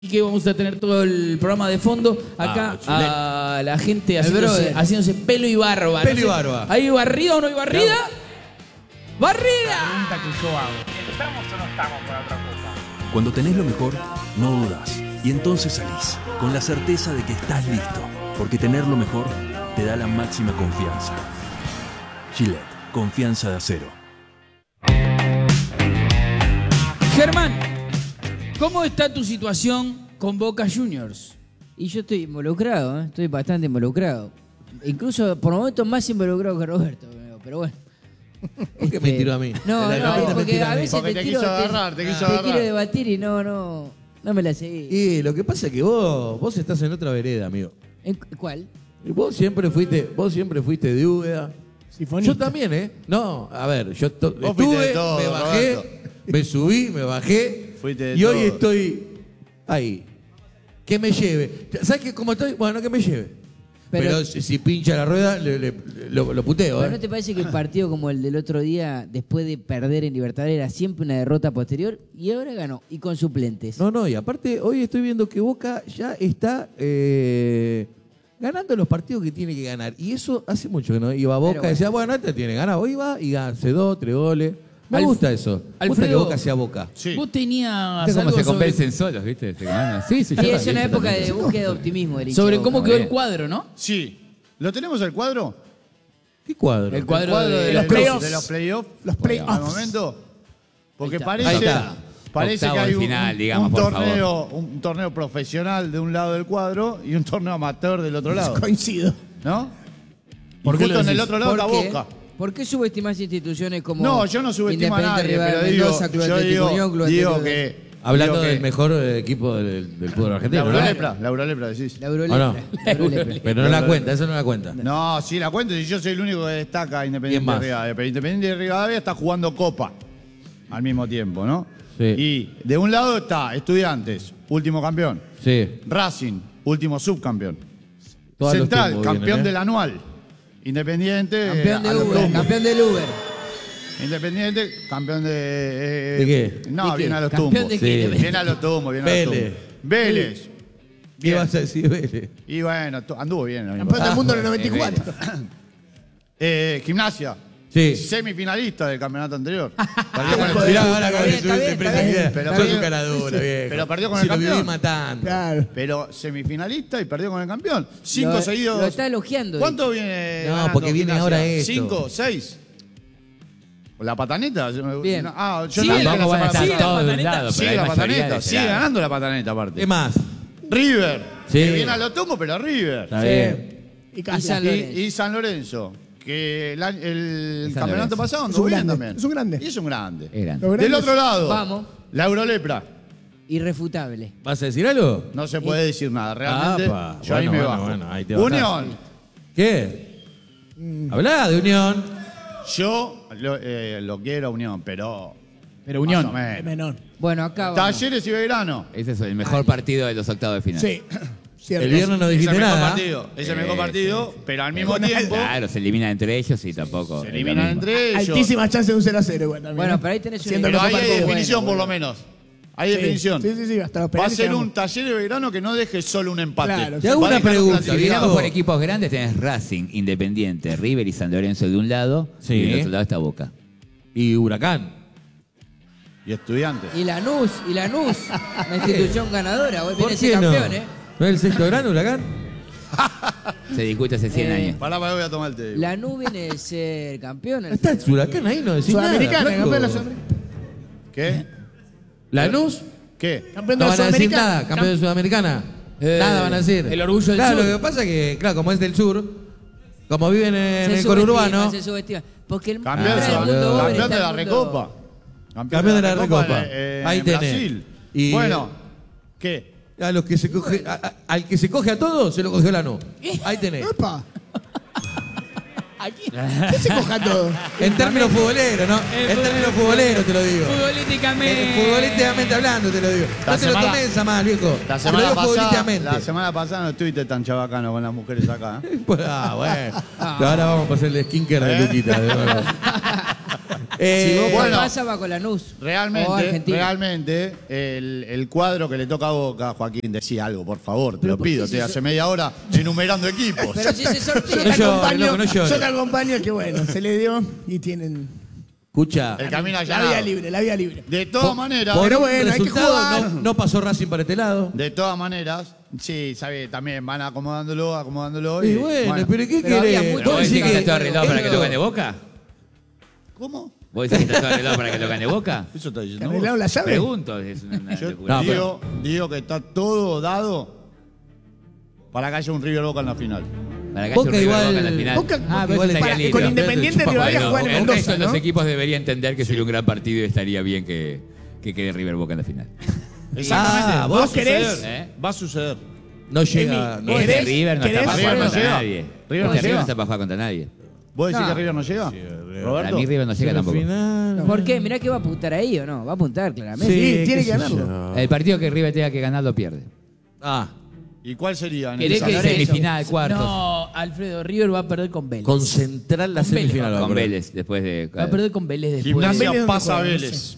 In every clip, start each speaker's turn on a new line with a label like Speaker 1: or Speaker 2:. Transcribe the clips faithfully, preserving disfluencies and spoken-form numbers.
Speaker 1: Que vamos a tener todo el programa de fondo acá ah, a la gente haciéndose, haciéndose pelo y barba.
Speaker 2: Pelo
Speaker 1: no
Speaker 2: y
Speaker 1: sé,
Speaker 2: barba.
Speaker 1: ¿hay barrida o no hay barrida? Claro. ¡Barrida!
Speaker 3: Pregunta que yo hago. ¿Estamos o no estamos para otra cosa?
Speaker 4: Cuando tenés lo mejor, no dudas. Y entonces salís, con la certeza de que estás listo. Porque tener lo mejor te da la máxima confianza. Gillette, confianza de acero.
Speaker 1: Germán, ¿cómo está tu situación con Boca Juniors?
Speaker 5: Y yo estoy involucrado, ¿eh? Estoy bastante involucrado. Incluso por momentos más involucrado que Roberto, pero bueno.
Speaker 2: ¿Por qué me tiró a mí?
Speaker 5: No,
Speaker 2: La- la-
Speaker 5: no,
Speaker 2: la-
Speaker 5: porque
Speaker 2: mentira
Speaker 5: a
Speaker 2: mí.
Speaker 5: veces
Speaker 6: Porque
Speaker 5: te,
Speaker 6: te
Speaker 5: tiro,
Speaker 6: quiso
Speaker 5: te-
Speaker 6: agarrar, te quiso
Speaker 5: te
Speaker 6: agarrar.
Speaker 5: quiero debatir y no, no, no me la seguí.
Speaker 2: Y lo que pasa es que vos, vos estás en otra vereda, amigo.
Speaker 5: ¿En ¿Cuál?
Speaker 2: Y vos siempre fuiste, vos siempre fuiste de Úbeda. Yo también, ¿eh? No, a ver, yo to-
Speaker 6: Vos fuiste
Speaker 2: estuve,
Speaker 6: de todo,
Speaker 2: me bajé,
Speaker 6: Roberto.
Speaker 2: me subí, me bajé.
Speaker 6: Fuiste de
Speaker 2: y hoy
Speaker 6: todo.
Speaker 2: estoy ahí. Que me lleve. ¿Sabes qué? Como estoy, bueno, que me lleve. Pero,
Speaker 5: Pero-
Speaker 2: si, si pincha la rueda, le, le- lo, lo puteo,
Speaker 5: ¿Pero
Speaker 2: ¿eh?
Speaker 5: no te parece que el partido como el del otro día, después de perder en Libertadores, era siempre una derrota posterior? Y ahora ganó, y con suplentes.
Speaker 2: No, no, y aparte hoy estoy viendo que Boca ya está eh, ganando los partidos que tiene que ganar. Y eso hace mucho que no iba a Boca
Speaker 5: Pero
Speaker 2: y decía, bueno, este tiene que ganar. Hoy va y hace dos, tres goles. Me
Speaker 1: Alf-
Speaker 2: gusta eso. Me gusta que
Speaker 1: Alfredo,
Speaker 2: Boca sea Boca.
Speaker 6: Sí.
Speaker 1: Vos tenías
Speaker 7: ¿Viste cómo
Speaker 1: algo
Speaker 7: se
Speaker 1: sobre,
Speaker 7: convencen solos, viste? Se ganan. Sí, sí,
Speaker 5: Y
Speaker 7: yo
Speaker 5: es una
Speaker 7: también,
Speaker 5: época
Speaker 7: yo
Speaker 5: de
Speaker 7: también.
Speaker 5: búsqueda de optimismo del hincha
Speaker 1: sobre
Speaker 5: de
Speaker 1: cómo
Speaker 5: Boca.
Speaker 1: quedó
Speaker 7: bien.
Speaker 1: el cuadro, ¿no?
Speaker 6: Sí. ¿Lo tenemos el cuadro?
Speaker 2: ¿Qué cuadro?
Speaker 1: El cuadro,
Speaker 6: El cuadro
Speaker 1: de,
Speaker 6: de,
Speaker 1: los
Speaker 6: los
Speaker 1: playoffs.
Speaker 6: De los playoffs.
Speaker 3: Los playoffs.
Speaker 6: Al momento. Porque
Speaker 5: Ahí está.
Speaker 6: parece,
Speaker 2: Ahí está.
Speaker 6: parece
Speaker 7: Octavo
Speaker 6: que hay
Speaker 7: de
Speaker 6: un,
Speaker 7: final,
Speaker 6: un-
Speaker 7: digamos,
Speaker 6: un
Speaker 7: por
Speaker 6: torneo, un torneo profesional de un lado del cuadro y un torneo amateur del otro lado.
Speaker 3: Coincido.
Speaker 6: ¿No?
Speaker 1: ¿Por
Speaker 6: Y
Speaker 1: qué
Speaker 6: justo
Speaker 1: lo
Speaker 6: en el
Speaker 1: decís?
Speaker 6: otro lado
Speaker 5: ¿Por
Speaker 6: está
Speaker 5: qué?
Speaker 6: Boca.
Speaker 5: ¿Por qué subestimás instituciones como
Speaker 6: No, yo no subestimo a
Speaker 5: Independiente
Speaker 6: nadie,
Speaker 5: Rivadavia
Speaker 6: pero digo,
Speaker 5: Mendoza, Club
Speaker 6: yo
Speaker 5: Atlético
Speaker 6: digo,
Speaker 5: Unión, Club
Speaker 6: digo
Speaker 5: Atlético de-
Speaker 6: que...
Speaker 2: Hablando
Speaker 6: digo
Speaker 2: del
Speaker 6: que-
Speaker 2: mejor eh, equipo del, del fútbol
Speaker 6: La
Speaker 2: argentino. ¿no?
Speaker 6: Eurolepra, la Eurolepra decís.
Speaker 5: La
Speaker 2: ¿O
Speaker 5: Eurolepra.
Speaker 2: no?
Speaker 5: La Eurolepra.
Speaker 2: Pero no la cuenta, eso no la cuenta.
Speaker 6: No, sí, la cuento, si yo soy el único que destaca Independiente
Speaker 2: ¿Quién más?
Speaker 6: de Rivadavia. Pero Independiente de Rivadavia está jugando Copa al mismo tiempo, ¿no?
Speaker 2: Sí.
Speaker 6: Y de un lado está Estudiantes, último campeón.
Speaker 2: Sí.
Speaker 6: Racing, último subcampeón.
Speaker 2: Todos los
Speaker 6: Central,
Speaker 2: tiempos
Speaker 6: campeón
Speaker 2: vienen, ¿eh?
Speaker 6: del anual. Independiente.
Speaker 5: Campeón
Speaker 6: eh, a
Speaker 5: de
Speaker 6: los
Speaker 5: Uber,
Speaker 6: tumbos.
Speaker 5: campeón del Uber.
Speaker 6: Independiente, campeón de. eh,
Speaker 2: ¿De qué?
Speaker 6: No,
Speaker 5: ¿De qué?
Speaker 6: viene a los
Speaker 5: ¿Campeón
Speaker 6: tumbos.
Speaker 5: de
Speaker 2: qué?
Speaker 6: Sí. Viene a los tumbos, viene a los
Speaker 2: Vélez.
Speaker 6: tumbos. Vélez.
Speaker 2: ¿Qué
Speaker 6: Bien.
Speaker 2: vas a decir, Vélez?
Speaker 6: Y bueno, tu- anduvo bien. ¿no?
Speaker 3: Campeón del mundo en el noventa y cuatro.
Speaker 6: Eh, gimnasia.
Speaker 2: Sí.
Speaker 6: Semifinalista del campeonato anterior. Perdió con el-
Speaker 2: Mirá, ahora
Speaker 5: Está
Speaker 2: con
Speaker 5: bien,
Speaker 2: el
Speaker 5: está bien, está bien.
Speaker 6: Pero
Speaker 2: Sos
Speaker 6: perdió-
Speaker 2: un cara dura, viejo.
Speaker 6: Pero perdió con
Speaker 2: Si
Speaker 6: el
Speaker 2: lo viví
Speaker 6: campeón.
Speaker 2: matando.
Speaker 3: Claro.
Speaker 6: Pero semifinalista y perdió con el campeón. Cinco
Speaker 5: Lo-
Speaker 6: seguidos.
Speaker 5: lo está elogiando.
Speaker 6: ¿Cuánto viene?
Speaker 2: No,
Speaker 6: ganando
Speaker 2: porque viene
Speaker 6: Gimnasia?
Speaker 2: ahora esto.
Speaker 6: ¿Cinco? ¿Seis? ¿La pataneta?
Speaker 5: Bien.
Speaker 6: Ah, yo
Speaker 1: Sí,
Speaker 6: no dije la
Speaker 1: tampoco
Speaker 7: Tampoco van a
Speaker 6: semana
Speaker 7: estar
Speaker 1: Sigue la
Speaker 6: pasada.
Speaker 7: todos de un
Speaker 1: pataneta.
Speaker 7: lado, pero
Speaker 6: Sigue
Speaker 7: hay
Speaker 6: la
Speaker 7: mayoría
Speaker 6: pataneta.
Speaker 7: de ese
Speaker 6: Sigue
Speaker 7: lado.
Speaker 6: ganando la pataneta aparte.
Speaker 2: ¿Qué más?
Speaker 6: River.
Speaker 2: Sí.
Speaker 6: Que viene a los tumbos, pero River.
Speaker 2: Está bien.
Speaker 3: Y
Speaker 5: Y
Speaker 3: casi.
Speaker 5: San
Speaker 6: Y,
Speaker 5: Lorenzo.
Speaker 6: y San Lorenzo. Que el, año- el
Speaker 7: Y San
Speaker 6: campeonato
Speaker 7: Lorenzo.
Speaker 6: pasado
Speaker 3: Es
Speaker 6: anduvo
Speaker 3: un
Speaker 6: bien
Speaker 3: grande,
Speaker 6: también.
Speaker 3: es un grande.
Speaker 6: Y es un grande.
Speaker 7: Eran.
Speaker 3: Los
Speaker 6: Del
Speaker 3: grandes-
Speaker 6: otro lado.
Speaker 5: Vamos.
Speaker 6: La Eurolepra.
Speaker 5: Irrefutable.
Speaker 2: ¿Vas a decir algo?
Speaker 6: No se puede decir nada. Realmente,
Speaker 2: Apa,
Speaker 6: yo ahí
Speaker 2: bueno,
Speaker 6: me
Speaker 2: bueno,
Speaker 6: bajo.
Speaker 2: bueno, ahí te bajás.
Speaker 6: Unión.
Speaker 2: ¿Qué? Hablá de Unión.
Speaker 6: Yo lo, eh, lo quiero a Unión, pero.
Speaker 1: Pero Unión.
Speaker 6: más o menos.
Speaker 3: Menor.
Speaker 5: Bueno, acá vamos.
Speaker 6: Talleres y Belgrano.
Speaker 7: Ese es el mejor partido de los octavos de final.
Speaker 3: Sí. Cierto.
Speaker 2: El viernes no
Speaker 6: Es el
Speaker 2: dijiste
Speaker 6: mejor
Speaker 2: nada.
Speaker 6: partido. Es el
Speaker 7: Sí,
Speaker 6: mejor partido, pero al mismo
Speaker 3: Bueno,
Speaker 6: tiempo.
Speaker 7: Claro, se eliminan entre ellos y tampoco.
Speaker 6: Se
Speaker 7: es lo
Speaker 6: eliminan
Speaker 7: mismo.
Speaker 6: entre ellos.
Speaker 3: Altísima chance de un cero a cero igual también.
Speaker 5: Bueno,
Speaker 3: ¿eh?
Speaker 5: pero ahí tenés un-
Speaker 3: Siendo el
Speaker 6: Pero ahí
Speaker 3: mejor
Speaker 6: hay
Speaker 3: partido.
Speaker 6: definición
Speaker 3: Bueno,
Speaker 6: por lo
Speaker 3: bueno.
Speaker 6: menos. Hay
Speaker 3: Sí,
Speaker 6: definición.
Speaker 3: Sí, sí, sí, hasta los
Speaker 6: Va a
Speaker 3: penales
Speaker 6: ser
Speaker 3: quedamos.
Speaker 6: un Talleres y Belgrano que no deje solo un empate.
Speaker 3: Claro.
Speaker 2: Te hago
Speaker 6: Va a
Speaker 2: una
Speaker 6: dejar un
Speaker 2: pregunta,
Speaker 7: Si
Speaker 6: clasificado.
Speaker 7: miramos
Speaker 2: Diego.
Speaker 7: por equipos grandes, tenés Racing, Independiente, River y San Lorenzo de un lado.
Speaker 2: Sí.
Speaker 7: Y del otro lado está Boca.
Speaker 2: Y Huracán.
Speaker 6: Y Estudiantes.
Speaker 5: Y Lanús, y Lanús, una institución ganadora. Hoy
Speaker 2: ¿Por
Speaker 5: viene
Speaker 2: qué
Speaker 5: ese
Speaker 2: no?
Speaker 5: campeón, ¿eh?
Speaker 2: ¿No es el sexto gran Huracán?
Speaker 7: Se discute hace cien
Speaker 5: Eh,
Speaker 7: años.
Speaker 6: Pará, pará, voy a tomar el té.
Speaker 5: Lanús viene de ser campeón.
Speaker 2: ¿No está el Huracán ahí? No decís nada.
Speaker 3: Sudamericana,
Speaker 2: flaco.
Speaker 3: campeón de la Sudamericana.
Speaker 6: ¿Qué?
Speaker 2: ¿Lanús?
Speaker 6: ¿Qué?
Speaker 3: Campeón de
Speaker 2: No
Speaker 3: la
Speaker 2: van a decir
Speaker 3: Sudamericana.
Speaker 2: nada, campeón de Sudamericana.
Speaker 1: Eh,
Speaker 2: nada van a decir.
Speaker 1: el orgullo del
Speaker 2: claro,
Speaker 1: sur.
Speaker 2: lo que pasa es que, claro, como es del sur, como viven en
Speaker 5: Se
Speaker 2: el
Speaker 5: subestima,
Speaker 2: conurbano,
Speaker 5: se subestima. Porque el
Speaker 6: Campeón,
Speaker 5: atrás del
Speaker 2: Ah,
Speaker 5: mundo
Speaker 2: boludo.
Speaker 5: over
Speaker 6: campeón
Speaker 5: está
Speaker 6: de la
Speaker 5: el mundo-
Speaker 6: Recopa.
Speaker 2: Campeón de la Recopa.
Speaker 6: eh,
Speaker 2: Ahí
Speaker 6: en
Speaker 2: tenés.
Speaker 6: Brasil.
Speaker 2: Y-
Speaker 6: Bueno, ¿qué?
Speaker 2: a los que se coge, a- a- al que se coge a todos, se lo cogió Lanús. Ahí tenés.
Speaker 3: ¡Epa! ¿Qué se coja todo?
Speaker 2: En términos futboleros, ¿no? En términos futboleros te lo digo.
Speaker 1: Futbolísticamente.
Speaker 2: Eh, Futbolísticamente hablando te lo digo.
Speaker 6: La
Speaker 2: No te lo
Speaker 6: semana-
Speaker 2: tomes a mal, viejo.
Speaker 6: La
Speaker 2: Te lo
Speaker 6: semana,
Speaker 2: digo
Speaker 6: pasada,
Speaker 2: futbolísticamente.
Speaker 6: la semana pasada no estuviste tan chabacano con las mujeres acá. ¿eh?
Speaker 2: Ah, bueno. Ahora vamos a hacer el skincare de
Speaker 6: ¿Eh?
Speaker 2: Luquita. de nuevo. Eh,
Speaker 5: si Boca
Speaker 6: bueno,
Speaker 5: pasa, va con Lanús. O
Speaker 6: Realmente,
Speaker 5: Argentina.
Speaker 6: realmente, el, el cuadro que le toca a Boca, Joaquín, decía algo, por favor, te
Speaker 5: Pero
Speaker 6: lo
Speaker 5: ¿por qué
Speaker 6: pido.
Speaker 5: si
Speaker 6: Estoy
Speaker 5: yo-
Speaker 6: hace media hora enumerando equipos.
Speaker 5: Pero si se sortea.
Speaker 2: No
Speaker 8: Yo te
Speaker 2: llores,
Speaker 8: acompaño,
Speaker 2: loco, no llores.
Speaker 8: yo te acompaño que bueno, se le dio y tienen
Speaker 2: Escucha,
Speaker 6: El camino
Speaker 8: la
Speaker 6: allanado.
Speaker 8: vía libre, la vía libre.
Speaker 6: De todas maneras,
Speaker 2: por
Speaker 8: Pero
Speaker 2: un
Speaker 8: bueno, hay que
Speaker 2: resultado
Speaker 8: jugar.
Speaker 2: no, no pasó Racing para este lado.
Speaker 6: de todas maneras, sí, sabe, también van acomodándolo, acomodándolo.
Speaker 2: Y bueno, pero ¿qué
Speaker 5: Pero había
Speaker 2: querés?
Speaker 5: mucho-
Speaker 7: ¿Pero vos decís que
Speaker 5: Sí,
Speaker 7: está todo arreglado para que lo
Speaker 2: esto-
Speaker 7: gane Boca?
Speaker 6: ¿Cómo?
Speaker 7: ¿Vos decís que está todo arreglado para que lo gane Boca?
Speaker 6: Eso está
Speaker 8: ¿Te
Speaker 6: diciendo vos.
Speaker 8: arreglaron la llave?
Speaker 7: Pregunto. Es una, una
Speaker 6: Yo
Speaker 7: locura.
Speaker 6: digo, digo que está todo dado para que haya un River Boca en la final.
Speaker 7: Para que haya
Speaker 2: Boca
Speaker 7: un River
Speaker 2: igual-
Speaker 7: Boca en la final.
Speaker 8: Boca-
Speaker 7: ah, pero
Speaker 2: igual
Speaker 7: eso estaría
Speaker 8: para-
Speaker 7: lindo.
Speaker 8: con Independiente
Speaker 2: Chupa
Speaker 8: Rivadavia
Speaker 2: huevo.
Speaker 8: juegan en
Speaker 7: el
Speaker 8: Mendoza,
Speaker 7: resto de
Speaker 8: ¿no?
Speaker 7: los equipos debería entender que sería un gran partido y estaría bien que, que quede River Boca en la final.
Speaker 6: Exactamente.
Speaker 2: Ah,
Speaker 6: va
Speaker 2: ¿vos
Speaker 6: a suceder.
Speaker 8: querés?
Speaker 7: ¿Eh?
Speaker 6: Va a suceder.
Speaker 2: No llega.
Speaker 8: Emi,
Speaker 2: no
Speaker 7: Este
Speaker 8: ¿Querés?
Speaker 7: River no está
Speaker 8: ¿Querés?
Speaker 7: para
Speaker 6: River
Speaker 7: jugar
Speaker 6: no
Speaker 7: contra
Speaker 6: llega.
Speaker 7: nadie.
Speaker 6: River no
Speaker 7: Este River
Speaker 6: llega.
Speaker 7: no está para jugar contra nadie.
Speaker 6: ¿Vos decís
Speaker 5: No.
Speaker 6: que River no llega?
Speaker 7: Para
Speaker 6: Roberto.
Speaker 7: mí River no llega tampoco.
Speaker 2: Final.
Speaker 5: ¿Por qué? Mirá que va a apuntar ahí o no. Va a apuntar claramente.
Speaker 8: Sí, tiene
Speaker 2: qué
Speaker 8: que
Speaker 2: sé
Speaker 8: ganarlo.
Speaker 2: yo.
Speaker 7: El partido que River tenga que ganar lo pierde.
Speaker 2: Ah,
Speaker 6: ¿Y cuál sería? en
Speaker 1: ¿Querés
Speaker 6: esa?
Speaker 1: que
Speaker 7: San
Speaker 1: dice
Speaker 7: semifinal,
Speaker 1: eso?
Speaker 7: cuartos.
Speaker 1: No, Alfredo, River va a perder con Vélez.
Speaker 2: con Central la
Speaker 1: Con Vélez,
Speaker 2: semifinal. va a
Speaker 7: Con
Speaker 2: perder.
Speaker 7: Vélez, después de...
Speaker 1: Va a perder con Vélez después.
Speaker 6: Gimnasia
Speaker 8: Vélez
Speaker 6: pasa
Speaker 8: dónde juega, no
Speaker 6: Vélez.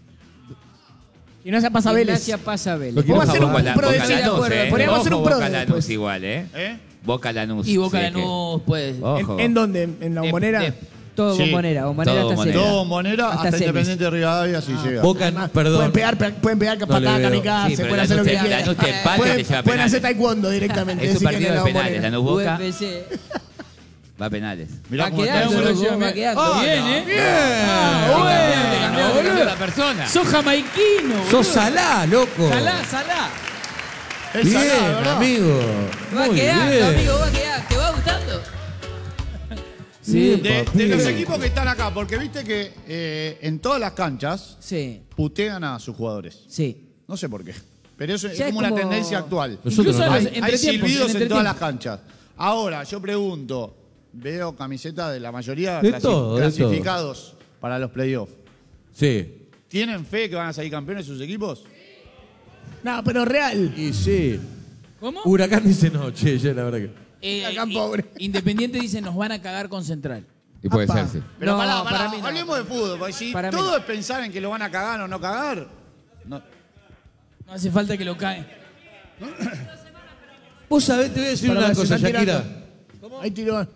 Speaker 8: Y no se pasa Vélez.
Speaker 5: Gimnasia pasa Vélez.
Speaker 2: Lo quiero
Speaker 8: Vamos a hacer un
Speaker 7: Boca, la-
Speaker 8: pro de
Speaker 7: Boca
Speaker 8: sí, de
Speaker 7: Lanús,
Speaker 8: acuerdo.
Speaker 7: eh.
Speaker 8: Podríamos hacer
Speaker 7: Ojo,
Speaker 8: un pro
Speaker 7: Boca
Speaker 8: de
Speaker 7: Lanús
Speaker 8: después.
Speaker 7: igual, ¿eh?
Speaker 6: ¿Eh?
Speaker 7: Boca Lanús.
Speaker 1: Y Boca
Speaker 7: sí, que-
Speaker 1: Lanús, pues.
Speaker 7: Ojo.
Speaker 8: ¿En, en dónde? ¿En la
Speaker 1: De-
Speaker 8: bombonera?
Speaker 1: de-
Speaker 5: Todo
Speaker 6: Sí.
Speaker 5: bombonera. Bombonera
Speaker 7: Todo
Speaker 5: hasta
Speaker 7: bombonera.
Speaker 5: semis.
Speaker 6: Todo Bombonera
Speaker 5: Hasta
Speaker 6: hasta,
Speaker 5: semis.
Speaker 6: Independiente de Rivadavia si llega.
Speaker 2: Boca,
Speaker 8: Además,
Speaker 2: perdón.
Speaker 8: Pueden pegar, pueden pegar
Speaker 2: No le
Speaker 8: patadas
Speaker 2: veo.
Speaker 8: kamikaze,
Speaker 7: Sí, pero
Speaker 8: pueden hacer lo
Speaker 7: Lanús
Speaker 8: que
Speaker 7: te-
Speaker 8: quieran.
Speaker 7: Lanús te empata y te
Speaker 8: Pueden,
Speaker 7: lleva
Speaker 8: pueden
Speaker 7: penales.
Speaker 8: hacer taekwondo directamente.
Speaker 7: Es un
Speaker 8: si quieren
Speaker 7: partido
Speaker 8: en
Speaker 7: de
Speaker 8: la
Speaker 7: penales.
Speaker 8: bombonera.
Speaker 7: Lanús Boca
Speaker 5: U F C.
Speaker 7: va a penales.
Speaker 6: Mirá
Speaker 5: Va
Speaker 6: cómo está.
Speaker 5: quedando,
Speaker 1: Tenemos
Speaker 5: loco,
Speaker 1: una
Speaker 5: va quedando.
Speaker 2: Ah,
Speaker 1: Bien,
Speaker 2: no.
Speaker 1: ¿eh?
Speaker 2: Bien.
Speaker 1: Ah, bueno,
Speaker 7: Cambió
Speaker 1: boludo.
Speaker 7: la persona.
Speaker 1: Sos jamaiquino, boludo.
Speaker 2: Sos Salá, loco.
Speaker 1: Salá, salá.
Speaker 6: Es
Speaker 2: Bien,
Speaker 6: Salá, ¿verdad?
Speaker 2: amigo.
Speaker 5: Va
Speaker 2: Muy
Speaker 5: quedando,
Speaker 2: bien.
Speaker 5: amigo, va quedando. ¿Te va gustando?
Speaker 2: Sí,
Speaker 6: De,
Speaker 2: papi.
Speaker 6: de los equipos que están acá, porque viste que eh, en todas las canchas
Speaker 5: Sí,
Speaker 6: putean a sus jugadores.
Speaker 5: sí.
Speaker 6: No sé por qué. Pero eso es
Speaker 5: Ya es
Speaker 6: como una
Speaker 5: como-
Speaker 6: tendencia actual.
Speaker 2: Nosotros
Speaker 1: Incluso
Speaker 2: no.
Speaker 1: a los
Speaker 6: Hay, hay
Speaker 1: entretiempos,
Speaker 6: silbidos
Speaker 1: en
Speaker 6: en todas las
Speaker 1: entretiempos.
Speaker 6: canchas. Ahora, yo pregunto, veo camisetas de la mayoría
Speaker 2: De
Speaker 6: clasi-
Speaker 2: todo, de
Speaker 6: clasificados para los playoffs.
Speaker 2: Sí.
Speaker 6: ¿Tienen fe que van a salir campeones sus equipos?
Speaker 8: No, pero real.
Speaker 2: Y sí.
Speaker 1: ¿Cómo?
Speaker 2: Huracán dice no, che, yo la verdad que.
Speaker 1: Eh,
Speaker 8: Acá,
Speaker 1: i-
Speaker 8: pobre.
Speaker 1: Independiente dice nos van a cagar con Central.
Speaker 7: Y puede
Speaker 8: Apa.
Speaker 7: ser, sí.
Speaker 6: Pero
Speaker 5: No,
Speaker 6: pará, pará,
Speaker 5: para mí no.
Speaker 6: hablemos de fútbol, porque si
Speaker 5: Para mí
Speaker 6: todo
Speaker 5: no.
Speaker 6: es pensar en que lo van a cagar o no cagar, no.
Speaker 1: No hace falta que lo caguen.
Speaker 2: Vos sabés, te voy a decir
Speaker 8: Para
Speaker 2: una
Speaker 8: ver si
Speaker 2: cosa,
Speaker 8: están
Speaker 2: Shakira.
Speaker 8: tirando. Ahí tiró.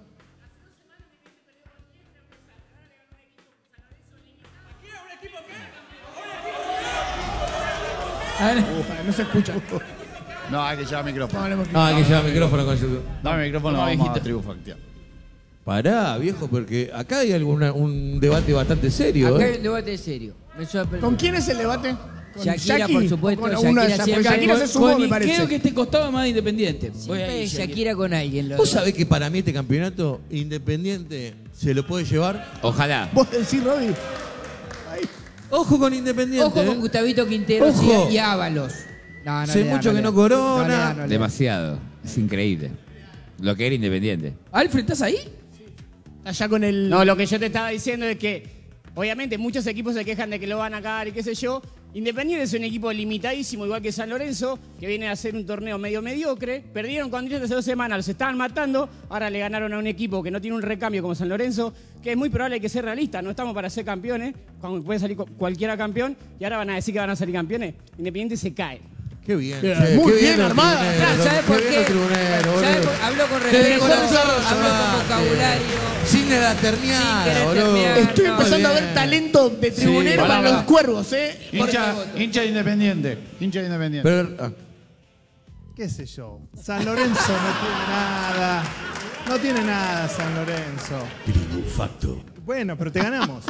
Speaker 1: A ver,
Speaker 8: Ah, No se escucha.
Speaker 6: No, hay que llevar micrófono.
Speaker 8: Hablemos-
Speaker 2: Ah, que lleva micrófono con su.
Speaker 6: Dame micrófono,
Speaker 1: No,
Speaker 6: vamos a
Speaker 1: viejito.
Speaker 6: tribu factiar.
Speaker 2: Pará, viejo, porque acá hay alguna, un debate bastante serio.
Speaker 5: Acá
Speaker 2: ¿eh?
Speaker 5: hay un debate serio. Me sorprende.
Speaker 8: ¿Con quién es el debate? ¿Con
Speaker 5: Shakira,
Speaker 8: Shaki?
Speaker 5: por supuesto,
Speaker 8: Con
Speaker 5: Shakira
Speaker 8: una de esas-
Speaker 5: siempre.
Speaker 8: porque Shakira
Speaker 1: con-
Speaker 8: se sumó,
Speaker 1: con-
Speaker 8: me parece.
Speaker 1: Creo que este costado es más de Independiente. Voy
Speaker 5: Siempre
Speaker 1: ahí,
Speaker 5: Shakira con alguien. lo-
Speaker 2: ¿Vos sabés que para mí este campeonato Independiente se lo puede llevar?
Speaker 7: Ojalá.
Speaker 8: ¿Vos decís, Robbie?
Speaker 2: Ojo con Independiente.
Speaker 5: Ojo con
Speaker 2: ¿eh?
Speaker 5: Gustavito Quinteros
Speaker 2: Ojo.
Speaker 5: y, y Ábalos. No, no
Speaker 2: Hace
Speaker 5: le da,
Speaker 2: mucho
Speaker 5: no
Speaker 2: que
Speaker 5: le
Speaker 2: no
Speaker 5: da.
Speaker 2: corona.
Speaker 5: No le da, no le da.
Speaker 7: Demasiado. Es increíble. Lo que era Independiente.
Speaker 1: Alfred, ¿estás ahí?
Speaker 8: Allá con el...
Speaker 9: No, lo que yo te estaba diciendo es que, obviamente, muchos equipos se quejan de que lo van a cagar y qué sé yo. Independiente es un equipo limitadísimo, igual que San Lorenzo, que viene a hacer un torneo medio mediocre. Perdieron con Andrés hace dos semanas, los estaban matando. Ahora le ganaron a un equipo que no tiene un recambio como San Lorenzo, que es muy probable, hay que ser realista. No estamos para ser campeones, cuando puede salir cu- cualquiera campeón, y ahora van a decir que van a salir campeones. Independiente se cae.
Speaker 2: Qué bien.
Speaker 8: Bien,
Speaker 2: che,
Speaker 8: muy
Speaker 2: qué
Speaker 8: bien
Speaker 2: los
Speaker 8: armada.
Speaker 2: tribuneros,
Speaker 5: Claro, ¿sabes por
Speaker 2: qué bien
Speaker 5: qué?
Speaker 2: los tribuneros,
Speaker 5: ¿Sabes
Speaker 2: boludo.
Speaker 5: por- Habló con
Speaker 2: Qué
Speaker 5: respeto,
Speaker 2: bien
Speaker 5: habló
Speaker 2: sos,
Speaker 5: con vocabulario.
Speaker 2: Sin la
Speaker 5: Sin
Speaker 2: terniana,
Speaker 5: querer
Speaker 2: boludo.
Speaker 5: terminar.
Speaker 8: Estoy
Speaker 5: no,
Speaker 8: empezando a
Speaker 2: bien.
Speaker 8: ver talento de tribunero
Speaker 6: Sí,
Speaker 8: para
Speaker 6: pará,
Speaker 8: los
Speaker 6: pará.
Speaker 8: cuervos, ¿eh?
Speaker 6: Hincha, hincha de Independiente. Hincha de Independiente.
Speaker 2: Pero, ah,
Speaker 10: ¿Qué sé yo? San Lorenzo no tiene nada. No tiene nada San Lorenzo. Bueno, pero te ganamos.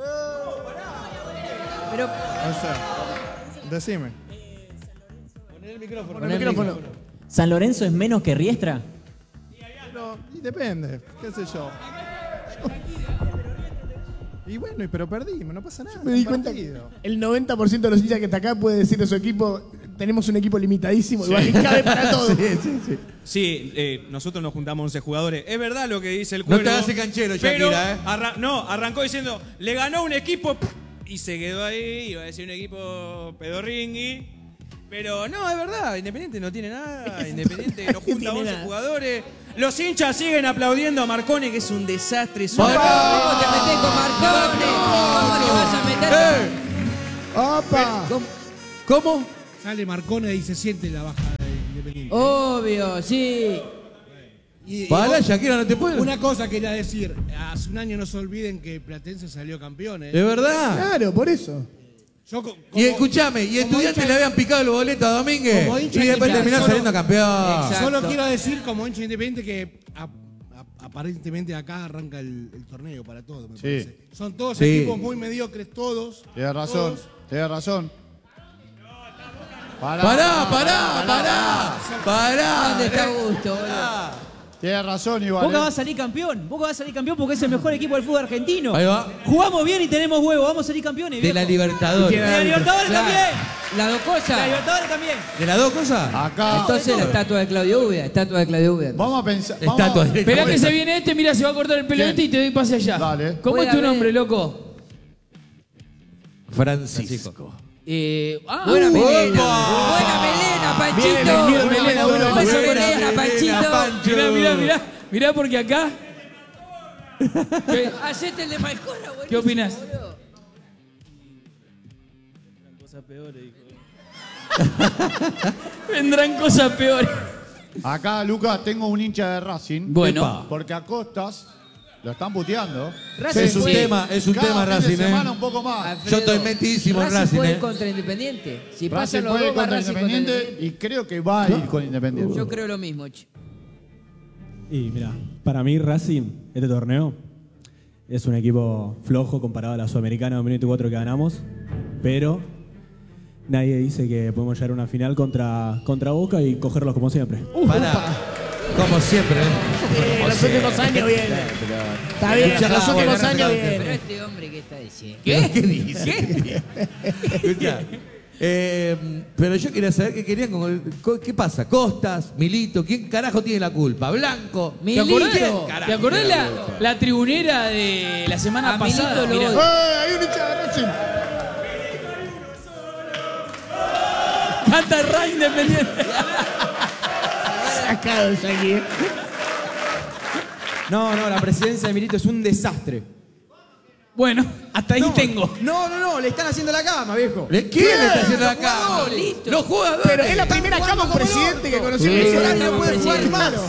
Speaker 5: Pero
Speaker 10: O sea, decime.
Speaker 8: Con el micrófono.
Speaker 11: ¿San Lorenzo es menos que Riestra?
Speaker 10: Pero, y depende, qué sé yo. Y bueno, y pero perdimos, no pasa nada.
Speaker 8: Me di
Speaker 10: un
Speaker 8: cuenta que
Speaker 10: partido.
Speaker 8: el noventa por ciento de los hinchas que está acá puede decir de su equipo, tenemos un equipo limitadísimo, igual que cabe para todo.
Speaker 12: Sí, eh, nosotros nos juntamos once jugadores. Es verdad lo que dice el
Speaker 2: No
Speaker 12: cuervo.
Speaker 2: te hagas el canchero,
Speaker 12: pero
Speaker 2: Shakira, ¿eh?
Speaker 12: arra- no, arrancó diciendo, le ganó un equipo y se quedó ahí, iba a decir un equipo pedorringui. Pero no, es verdad, Independiente no tiene nada, Independiente no junta once jugadores. Los hinchas siguen aplaudiendo a Marcone, que es un desastre. Es una...
Speaker 5: ¿Cómo te metés con Marcone? ¿Cómo te vas a meter?
Speaker 8: ¡Opa!
Speaker 2: ¿Cómo? ¿Cómo?
Speaker 13: Sale Marcone y se siente la baja de Independiente.
Speaker 5: Obvio, sí.
Speaker 13: Y,
Speaker 2: Para,
Speaker 13: y,
Speaker 2: Shakira, no te puedo.
Speaker 13: Una cosa quería decir. Hace un año no se olviden que Platense salió campeón. ¿eh?
Speaker 2: ¿Es verdad?
Speaker 8: Claro, por eso.
Speaker 13: Yo, como,
Speaker 2: Y escuchame, y Estudiantes le habían picado el boleto a Domínguez y después terminó
Speaker 13: solo,
Speaker 2: saliendo campeón.
Speaker 13: Exacto. Solo quiero decir, como hincha independiente, que a, a, aparentemente acá arranca el, el torneo para todos, me
Speaker 6: Sí.
Speaker 13: parece. Son todos
Speaker 6: Sí.
Speaker 13: equipos muy mediocres, todos.
Speaker 6: Tienes razón,
Speaker 13: todos.
Speaker 6: tienes razón.
Speaker 2: Pará, pará, pará, pará.
Speaker 5: ¿Dónde está Augusto, boludo?
Speaker 6: Tienes razón, Iván.
Speaker 11: Boca
Speaker 6: ¿eh?
Speaker 11: va a salir campeón. Boca va a salir campeón porque es el mejor equipo del fútbol argentino.
Speaker 2: Ahí va.
Speaker 11: Jugamos bien y tenemos huevo. Vamos a salir campeones.
Speaker 2: De la
Speaker 11: viejo.
Speaker 2: Libertadores.
Speaker 11: De la Libertadores
Speaker 5: Claro.
Speaker 11: también.
Speaker 5: Las dos
Speaker 11: De la
Speaker 5: cosas.
Speaker 11: Libertadores también.
Speaker 2: ¿De las dos cosas?
Speaker 6: Acá.
Speaker 5: Entonces la estatua de Claudio Úbeda, estatua de Claudio Úbeda.
Speaker 6: Vamos a pensar. vamos
Speaker 2: Estatua
Speaker 6: a-
Speaker 2: de-
Speaker 1: Esperá que se viene este, mira, se va a cortar el pelo
Speaker 6: ¿Quién?
Speaker 1: este y te doy pase allá.
Speaker 6: Dale.
Speaker 1: ¿Cómo
Speaker 5: Puede
Speaker 1: es tu
Speaker 5: haber-
Speaker 1: nombre, loco?
Speaker 2: Francisco.
Speaker 1: Eh, ah,
Speaker 5: Buena
Speaker 1: uh,
Speaker 5: melena.
Speaker 2: ¡Opa!
Speaker 5: Buena melena, Panchito.
Speaker 8: Bien vendido, melena,
Speaker 5: Buena
Speaker 8: uno.
Speaker 5: melena,
Speaker 2: Buena
Speaker 5: Panchito.
Speaker 2: Pancho.
Speaker 1: Mirá, mirá, mirá. Mirá porque acá. ¿Qué,
Speaker 5: Hacete el de Malcona, boludo.
Speaker 1: ¿Qué opinas? Vendrán cosas peores.
Speaker 6: Acá, Lucas, tengo un hincha de Racing.
Speaker 1: Bueno.
Speaker 6: Epa. Porque a Costas lo están puteando.
Speaker 5: Racing
Speaker 2: Es un
Speaker 5: puede-
Speaker 2: tema, es un
Speaker 6: Cada
Speaker 2: tema
Speaker 6: fin de
Speaker 2: Racing,
Speaker 6: semana
Speaker 2: ¿eh?
Speaker 6: un poco más.
Speaker 5: Alfredo,
Speaker 2: Yo estoy metidísimo en Racing,
Speaker 5: puede
Speaker 2: ¿eh?
Speaker 5: ir contra Independiente. Si
Speaker 6: Racing
Speaker 5: pasan los
Speaker 6: puede ir
Speaker 5: dos, va
Speaker 6: contra
Speaker 5: Racing contra
Speaker 6: Independiente
Speaker 5: Independiente.
Speaker 6: y creo que va a ir con Independiente.
Speaker 5: Yo creo lo mismo, che.
Speaker 14: Y mira, para mí Racing, este torneo, es un equipo flojo comparado a la Sudamericana dos mil veinticuatro que ganamos, pero nadie dice que podemos llegar a una final contra, contra Boca y cogerlos como siempre.
Speaker 2: Pará. Como siempre, ¿eh?
Speaker 8: Eh, los últimos años bien. Está bien,
Speaker 2: Escuchá,
Speaker 8: los últimos
Speaker 2: bueno,
Speaker 8: años
Speaker 5: Pero
Speaker 8: bien.
Speaker 5: este hombre, ¿qué está diciendo?
Speaker 2: ¿Qué? ¿Qué dice? Escuchá. Eh, pero yo quería saber qué querían con el- co- ¿qué pasa? Costas, Milito, ¿quién carajo tiene la culpa? Blanco.
Speaker 1: ¿Te acordás,
Speaker 5: Milito.
Speaker 1: ¿te acordás la, la tribunera de la semana
Speaker 5: A
Speaker 1: pasada?
Speaker 5: Milito lo
Speaker 1: Mirá.
Speaker 5: odio.
Speaker 6: ¡Eh! Hay un hincha de Racing.
Speaker 1: Canta Ray Independiente.
Speaker 8: Sacado ya aquí.
Speaker 12: No, no, la presidencia de Milito es un desastre.
Speaker 1: Bueno, hasta ahí tengo.
Speaker 12: No, no, no, le están haciendo la cama, viejo.
Speaker 2: ¿Le- ¿Quién le está haciendo la cama?
Speaker 5: Listo.
Speaker 2: Los jugadores.
Speaker 8: Pero es la primera cama un presidente que conoció
Speaker 2: Sí.
Speaker 8: el Venezuela,
Speaker 5: Sí.
Speaker 8: no puede jugar
Speaker 5: Sí.
Speaker 8: malo.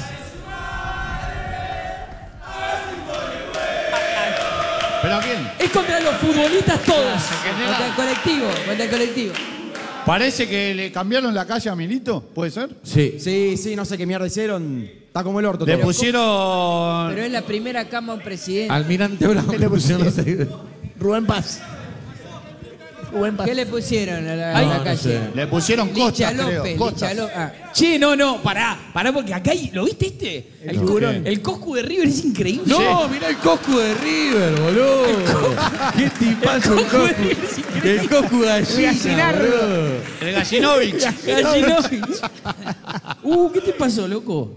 Speaker 6: ¿Pero a quién?
Speaker 1: Es contra los futbolistas todos.
Speaker 5: Contra el colectivo, contra el colectivo.
Speaker 6: Parece que le cambiaron la calle a Milito, ¿puede ser?
Speaker 2: Sí.
Speaker 12: Sí, sí, no sé qué mierda hicieron. Está como el orto.
Speaker 6: Le
Speaker 12: todo.
Speaker 6: pusieron.
Speaker 5: Pero es la primera cama a un presidente.
Speaker 2: Almirante Bravo.
Speaker 8: ¿Qué le pusieron?
Speaker 2: No sé.
Speaker 8: Rubén Paz. Rubén Paz.
Speaker 5: ¿Qué le pusieron a la, a
Speaker 1: Ay,
Speaker 5: la
Speaker 2: no
Speaker 5: calle?
Speaker 2: sé.
Speaker 6: Le pusieron
Speaker 5: Licha
Speaker 6: Costas,
Speaker 5: López,
Speaker 6: creo.
Speaker 5: Licha
Speaker 6: Costas.
Speaker 5: López. Ah,
Speaker 1: Che, no, no, pará, pará porque acá hay, ¿lo viste este? El,
Speaker 2: tiburón.
Speaker 1: el Coscu de River es increíble.
Speaker 2: No, mirá el Coscu de River, boludo. Qué tipazo el Coscu. El Coscu gallina,
Speaker 8: Gallinardo.
Speaker 2: boludo.
Speaker 6: El Gallinovich.
Speaker 1: Gallinovich. Uh, ¿qué te pasó, loco?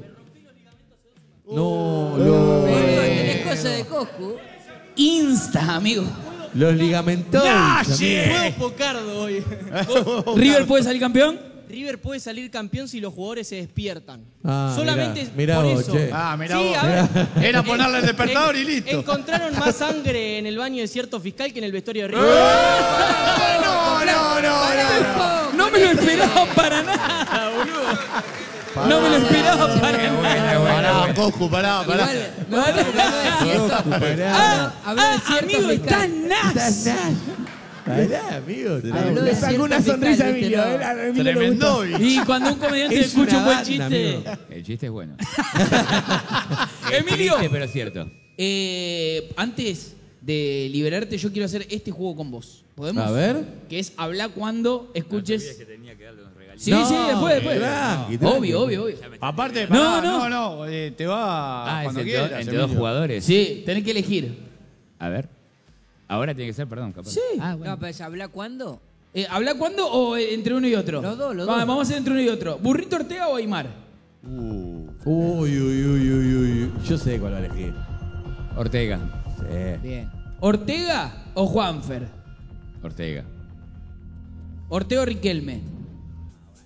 Speaker 2: No, no.
Speaker 5: pero tenés cosas de Coscu.
Speaker 1: Insta, amigo.
Speaker 2: Los ligamentos.
Speaker 15: Juego Pocardo hoy.
Speaker 1: ¿River puede salir campeón?
Speaker 15: River puede salir campeón si los jugadores se despiertan.
Speaker 2: Ah,
Speaker 15: Solamente
Speaker 2: mirá,
Speaker 15: por
Speaker 2: mirá vos,
Speaker 15: eso.
Speaker 2: che.
Speaker 6: Ah, mirá
Speaker 15: Sí,
Speaker 6: vos.
Speaker 15: a ver.
Speaker 6: Era ponerle el despertador y listo.
Speaker 15: Encontraron más sangre en el baño de cierto fiscal que en el vestuario de River.
Speaker 8: No, no, no, no.
Speaker 1: No me lo esperaba para nada, boludo. No me lo esperaba para nada.
Speaker 6: Pará, Coscu, pará, pará.
Speaker 5: Igual, no, pero habló de cierto.
Speaker 1: Ah,
Speaker 5: Habló de
Speaker 1: ah,
Speaker 5: cierto
Speaker 1: amigo,
Speaker 5: fiscal.
Speaker 1: está nas.
Speaker 2: Pará, amigo.
Speaker 5: Habló de
Speaker 8: Le sacó
Speaker 5: cierto
Speaker 8: una
Speaker 5: fiscal,
Speaker 8: sonrisa a
Speaker 5: ¿viste?
Speaker 8: Emilio.
Speaker 5: No.
Speaker 8: eh, a Emilio le
Speaker 6: Tremendo.
Speaker 8: gustó.
Speaker 1: Y cuando un comediante
Speaker 2: Es
Speaker 1: escucha un
Speaker 2: una
Speaker 1: buen
Speaker 2: banda,
Speaker 1: chiste.
Speaker 2: amigo.
Speaker 7: El chiste es bueno.
Speaker 1: Emilio,
Speaker 7: Triste, pero cierto.
Speaker 1: eh, antes de liberarte, yo quiero hacer este juego con vos. ¿Podemos?
Speaker 2: A ver.
Speaker 1: Que es hablar cuando escuches. Sí,
Speaker 2: No,
Speaker 1: sí, después, después.
Speaker 2: tranqui, tranqui.
Speaker 1: Obvio, obvio, obvio.
Speaker 6: Aparte,
Speaker 1: No,
Speaker 6: pará,
Speaker 1: no.
Speaker 6: no, no, eh, te va
Speaker 7: Ah, es
Speaker 6: cuando
Speaker 7: entre,
Speaker 6: quieras.
Speaker 7: entre dos
Speaker 6: Emilio.
Speaker 7: jugadores.
Speaker 1: Sí, tenés que elegir.
Speaker 7: A ver. Ahora tiene que ser, perdón, capaz.
Speaker 1: Sí.
Speaker 5: Ah, bueno. No, pero ¿se habla cuándo?
Speaker 1: Eh, ¿Habla cuándo o eh, entre uno y otro?
Speaker 5: Los dos, los
Speaker 1: Va,
Speaker 5: dos.
Speaker 1: Vamos a hacer entre uno y otro. ¿Burrito Ortega o Aymar?
Speaker 2: Uy, uy, uy, uy, uy, uy. Yo sé cuál va a elegir.
Speaker 7: Ortega.
Speaker 2: Sí.
Speaker 5: Bien.
Speaker 1: ¿Ortega o Juanfer?
Speaker 7: Ortega.
Speaker 1: ¿Ortega o Riquelme?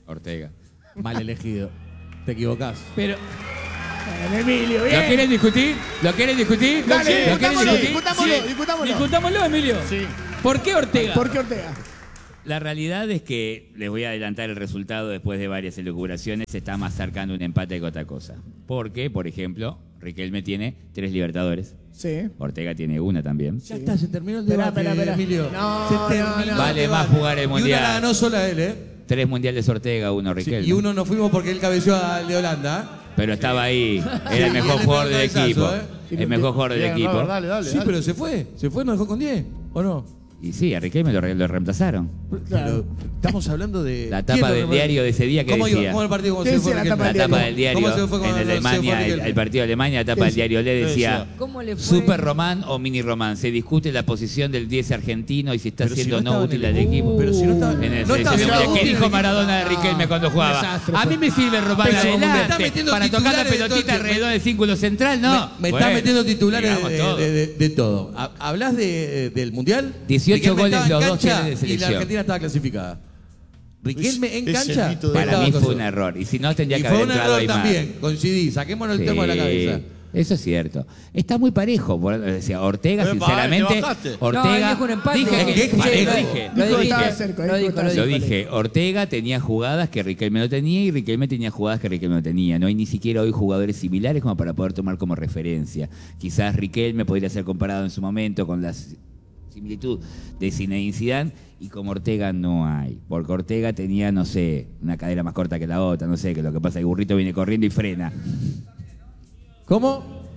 Speaker 7: Ortega.
Speaker 2: Mal elegido. Te equivocás.
Speaker 1: Pero.
Speaker 8: Emilio, bien.
Speaker 7: ¿Lo quieren discutir? ¿Lo quieren discutir?
Speaker 8: Dale,
Speaker 7: ¿Lo quieren
Speaker 8: discutámoslo,
Speaker 7: discutir?
Speaker 8: discutámoslo,
Speaker 7: Sí.
Speaker 8: discutámoslo.
Speaker 1: Discutámoslo, Emilio.
Speaker 8: Sí.
Speaker 1: ¿Por qué Ortega?
Speaker 8: ¿Por qué Ortega?
Speaker 7: La realidad es que, les voy a adelantar el resultado después de varias elucubraciones, se está más acercando un empate que otra cosa. Porque, por ejemplo, Riquelme tiene tres Libertadores.
Speaker 8: Sí.
Speaker 7: Ortega tiene una también.
Speaker 2: Ya está, se terminó el
Speaker 8: Esperá,
Speaker 2: debate,
Speaker 8: esperá, esperá.
Speaker 2: Emilio.
Speaker 8: No,
Speaker 2: se
Speaker 8: no,
Speaker 2: terminó
Speaker 8: no.
Speaker 7: Vale
Speaker 2: el
Speaker 7: más
Speaker 2: debate.
Speaker 7: jugar el
Speaker 2: Y una
Speaker 7: Mundial.
Speaker 2: la ganó sola él, ¿eh?
Speaker 7: Tres mundiales Ortega, uno
Speaker 2: Sí,
Speaker 7: Riquelme.
Speaker 2: y uno nos fuimos porque él cabeció al de Holanda.
Speaker 7: Pero estaba ahí.
Speaker 2: Sí,
Speaker 7: Era el mejor
Speaker 2: y él
Speaker 7: jugador
Speaker 2: metió
Speaker 7: del
Speaker 2: un cabezazo,
Speaker 7: equipo.
Speaker 2: ¿eh?
Speaker 7: El mejor jugador del
Speaker 6: Bien,
Speaker 7: equipo.
Speaker 6: Robert, dale, dale,
Speaker 2: Sí,
Speaker 6: dale.
Speaker 2: pero se fue. Se fue, nos dejó con diez. ¿O no?
Speaker 7: Y sí, a Riquelme lo, re- lo reemplazaron.
Speaker 2: Pero estamos hablando de.
Speaker 7: La
Speaker 2: ¿quién
Speaker 7: tapa
Speaker 2: lo
Speaker 7: del
Speaker 2: reemplazó?
Speaker 7: diario de ese día que
Speaker 2: ¿Cómo
Speaker 7: decía.
Speaker 2: iba? ¿Cómo el partido? ¿Cómo
Speaker 8: ¿Qué
Speaker 2: se fue
Speaker 8: decía la
Speaker 2: Riquelme?
Speaker 8: tapa
Speaker 7: La tapa del diario
Speaker 2: ¿Cómo se fue con
Speaker 7: en
Speaker 2: se fue
Speaker 7: Alemania, el,
Speaker 2: Riquelme?
Speaker 7: el partido de Alemania, la tapa
Speaker 8: ¿Qué
Speaker 7: del diario Le
Speaker 6: decía?
Speaker 7: decía
Speaker 5: ¿Cómo le fue?
Speaker 7: Super Román o Mini Román. Se discute la posición del diez argentino y si está
Speaker 2: Pero si
Speaker 7: siendo
Speaker 2: no
Speaker 7: no,
Speaker 2: estaba en
Speaker 7: útil
Speaker 2: el-
Speaker 7: al equipo.
Speaker 2: Pero si no estaba-
Speaker 7: En el
Speaker 2: no estaba
Speaker 7: selección
Speaker 2: siendo
Speaker 7: mundial. ¿Qué
Speaker 2: útil
Speaker 7: dijo
Speaker 2: al
Speaker 7: Maradona de
Speaker 2: equipo.
Speaker 7: Riquelme cuando jugaba?
Speaker 8: desastre
Speaker 7: A
Speaker 8: fue.
Speaker 7: mí me sirve robar
Speaker 2: Pero me está
Speaker 7: adelante
Speaker 2: metiendo
Speaker 7: para tocar la
Speaker 2: titulares de todo el
Speaker 7: pelotita
Speaker 2: tiempo.
Speaker 7: alrededor del círculo central. No.
Speaker 2: Me, me
Speaker 7: Bueno,
Speaker 2: está metiendo titulares
Speaker 7: digamos
Speaker 2: de,
Speaker 7: todo.
Speaker 2: de- de- de todo. Ha- ¿Hablás de, del Mundial?
Speaker 7: dieciocho
Speaker 2: Riquelme
Speaker 7: goles,
Speaker 2: estaba en
Speaker 7: los dos
Speaker 2: cancha
Speaker 7: tiene de
Speaker 2: y
Speaker 7: selección.
Speaker 2: la Argentina estaba clasificada. Riquelme en
Speaker 6: Ese
Speaker 2: cancha.
Speaker 6: mito de-
Speaker 7: Para
Speaker 2: estaba
Speaker 7: mí
Speaker 2: cosa.
Speaker 7: fue un error. Y si no, tendría
Speaker 2: Y
Speaker 7: que
Speaker 2: fue
Speaker 7: haber
Speaker 2: un
Speaker 7: entrado
Speaker 2: error
Speaker 7: Aymar.
Speaker 2: también. Coincidí. Saquémonos el tema de la cabeza.
Speaker 7: Eso es cierto. Está muy parejo. Por- decía, Ortega,
Speaker 6: Epa,
Speaker 7: sinceramente.
Speaker 6: ¿te bajaste?
Speaker 5: No, él
Speaker 7: Ortega.
Speaker 5: dijo un empate.
Speaker 7: Dije
Speaker 5: No,
Speaker 7: que
Speaker 2: ¿qué
Speaker 7: es parejo,
Speaker 2: parejo?
Speaker 7: dije.
Speaker 8: Dijo
Speaker 5: Lo
Speaker 8: que
Speaker 5: dije.
Speaker 8: estaba cerca,
Speaker 5: Lo
Speaker 8: dijo que
Speaker 5: dijo,
Speaker 8: estaba
Speaker 5: lo
Speaker 7: Lo
Speaker 8: cerca.
Speaker 7: dije, Ortega tenía jugadas que Riquelme no tenía y Riquelme tenía jugadas que Riquelme no tenía. No hay ni siquiera hoy jugadores similares como para poder tomar como referencia. Quizás Riquelme podría ser comparado en su momento con la similitud de Zinedine Zidane y como Ortega no hay. Porque Ortega tenía, no sé, una cadera más corta que la otra, no sé, que lo que pasa es que el burrito viene corriendo y frena.
Speaker 2: ¿Cómo?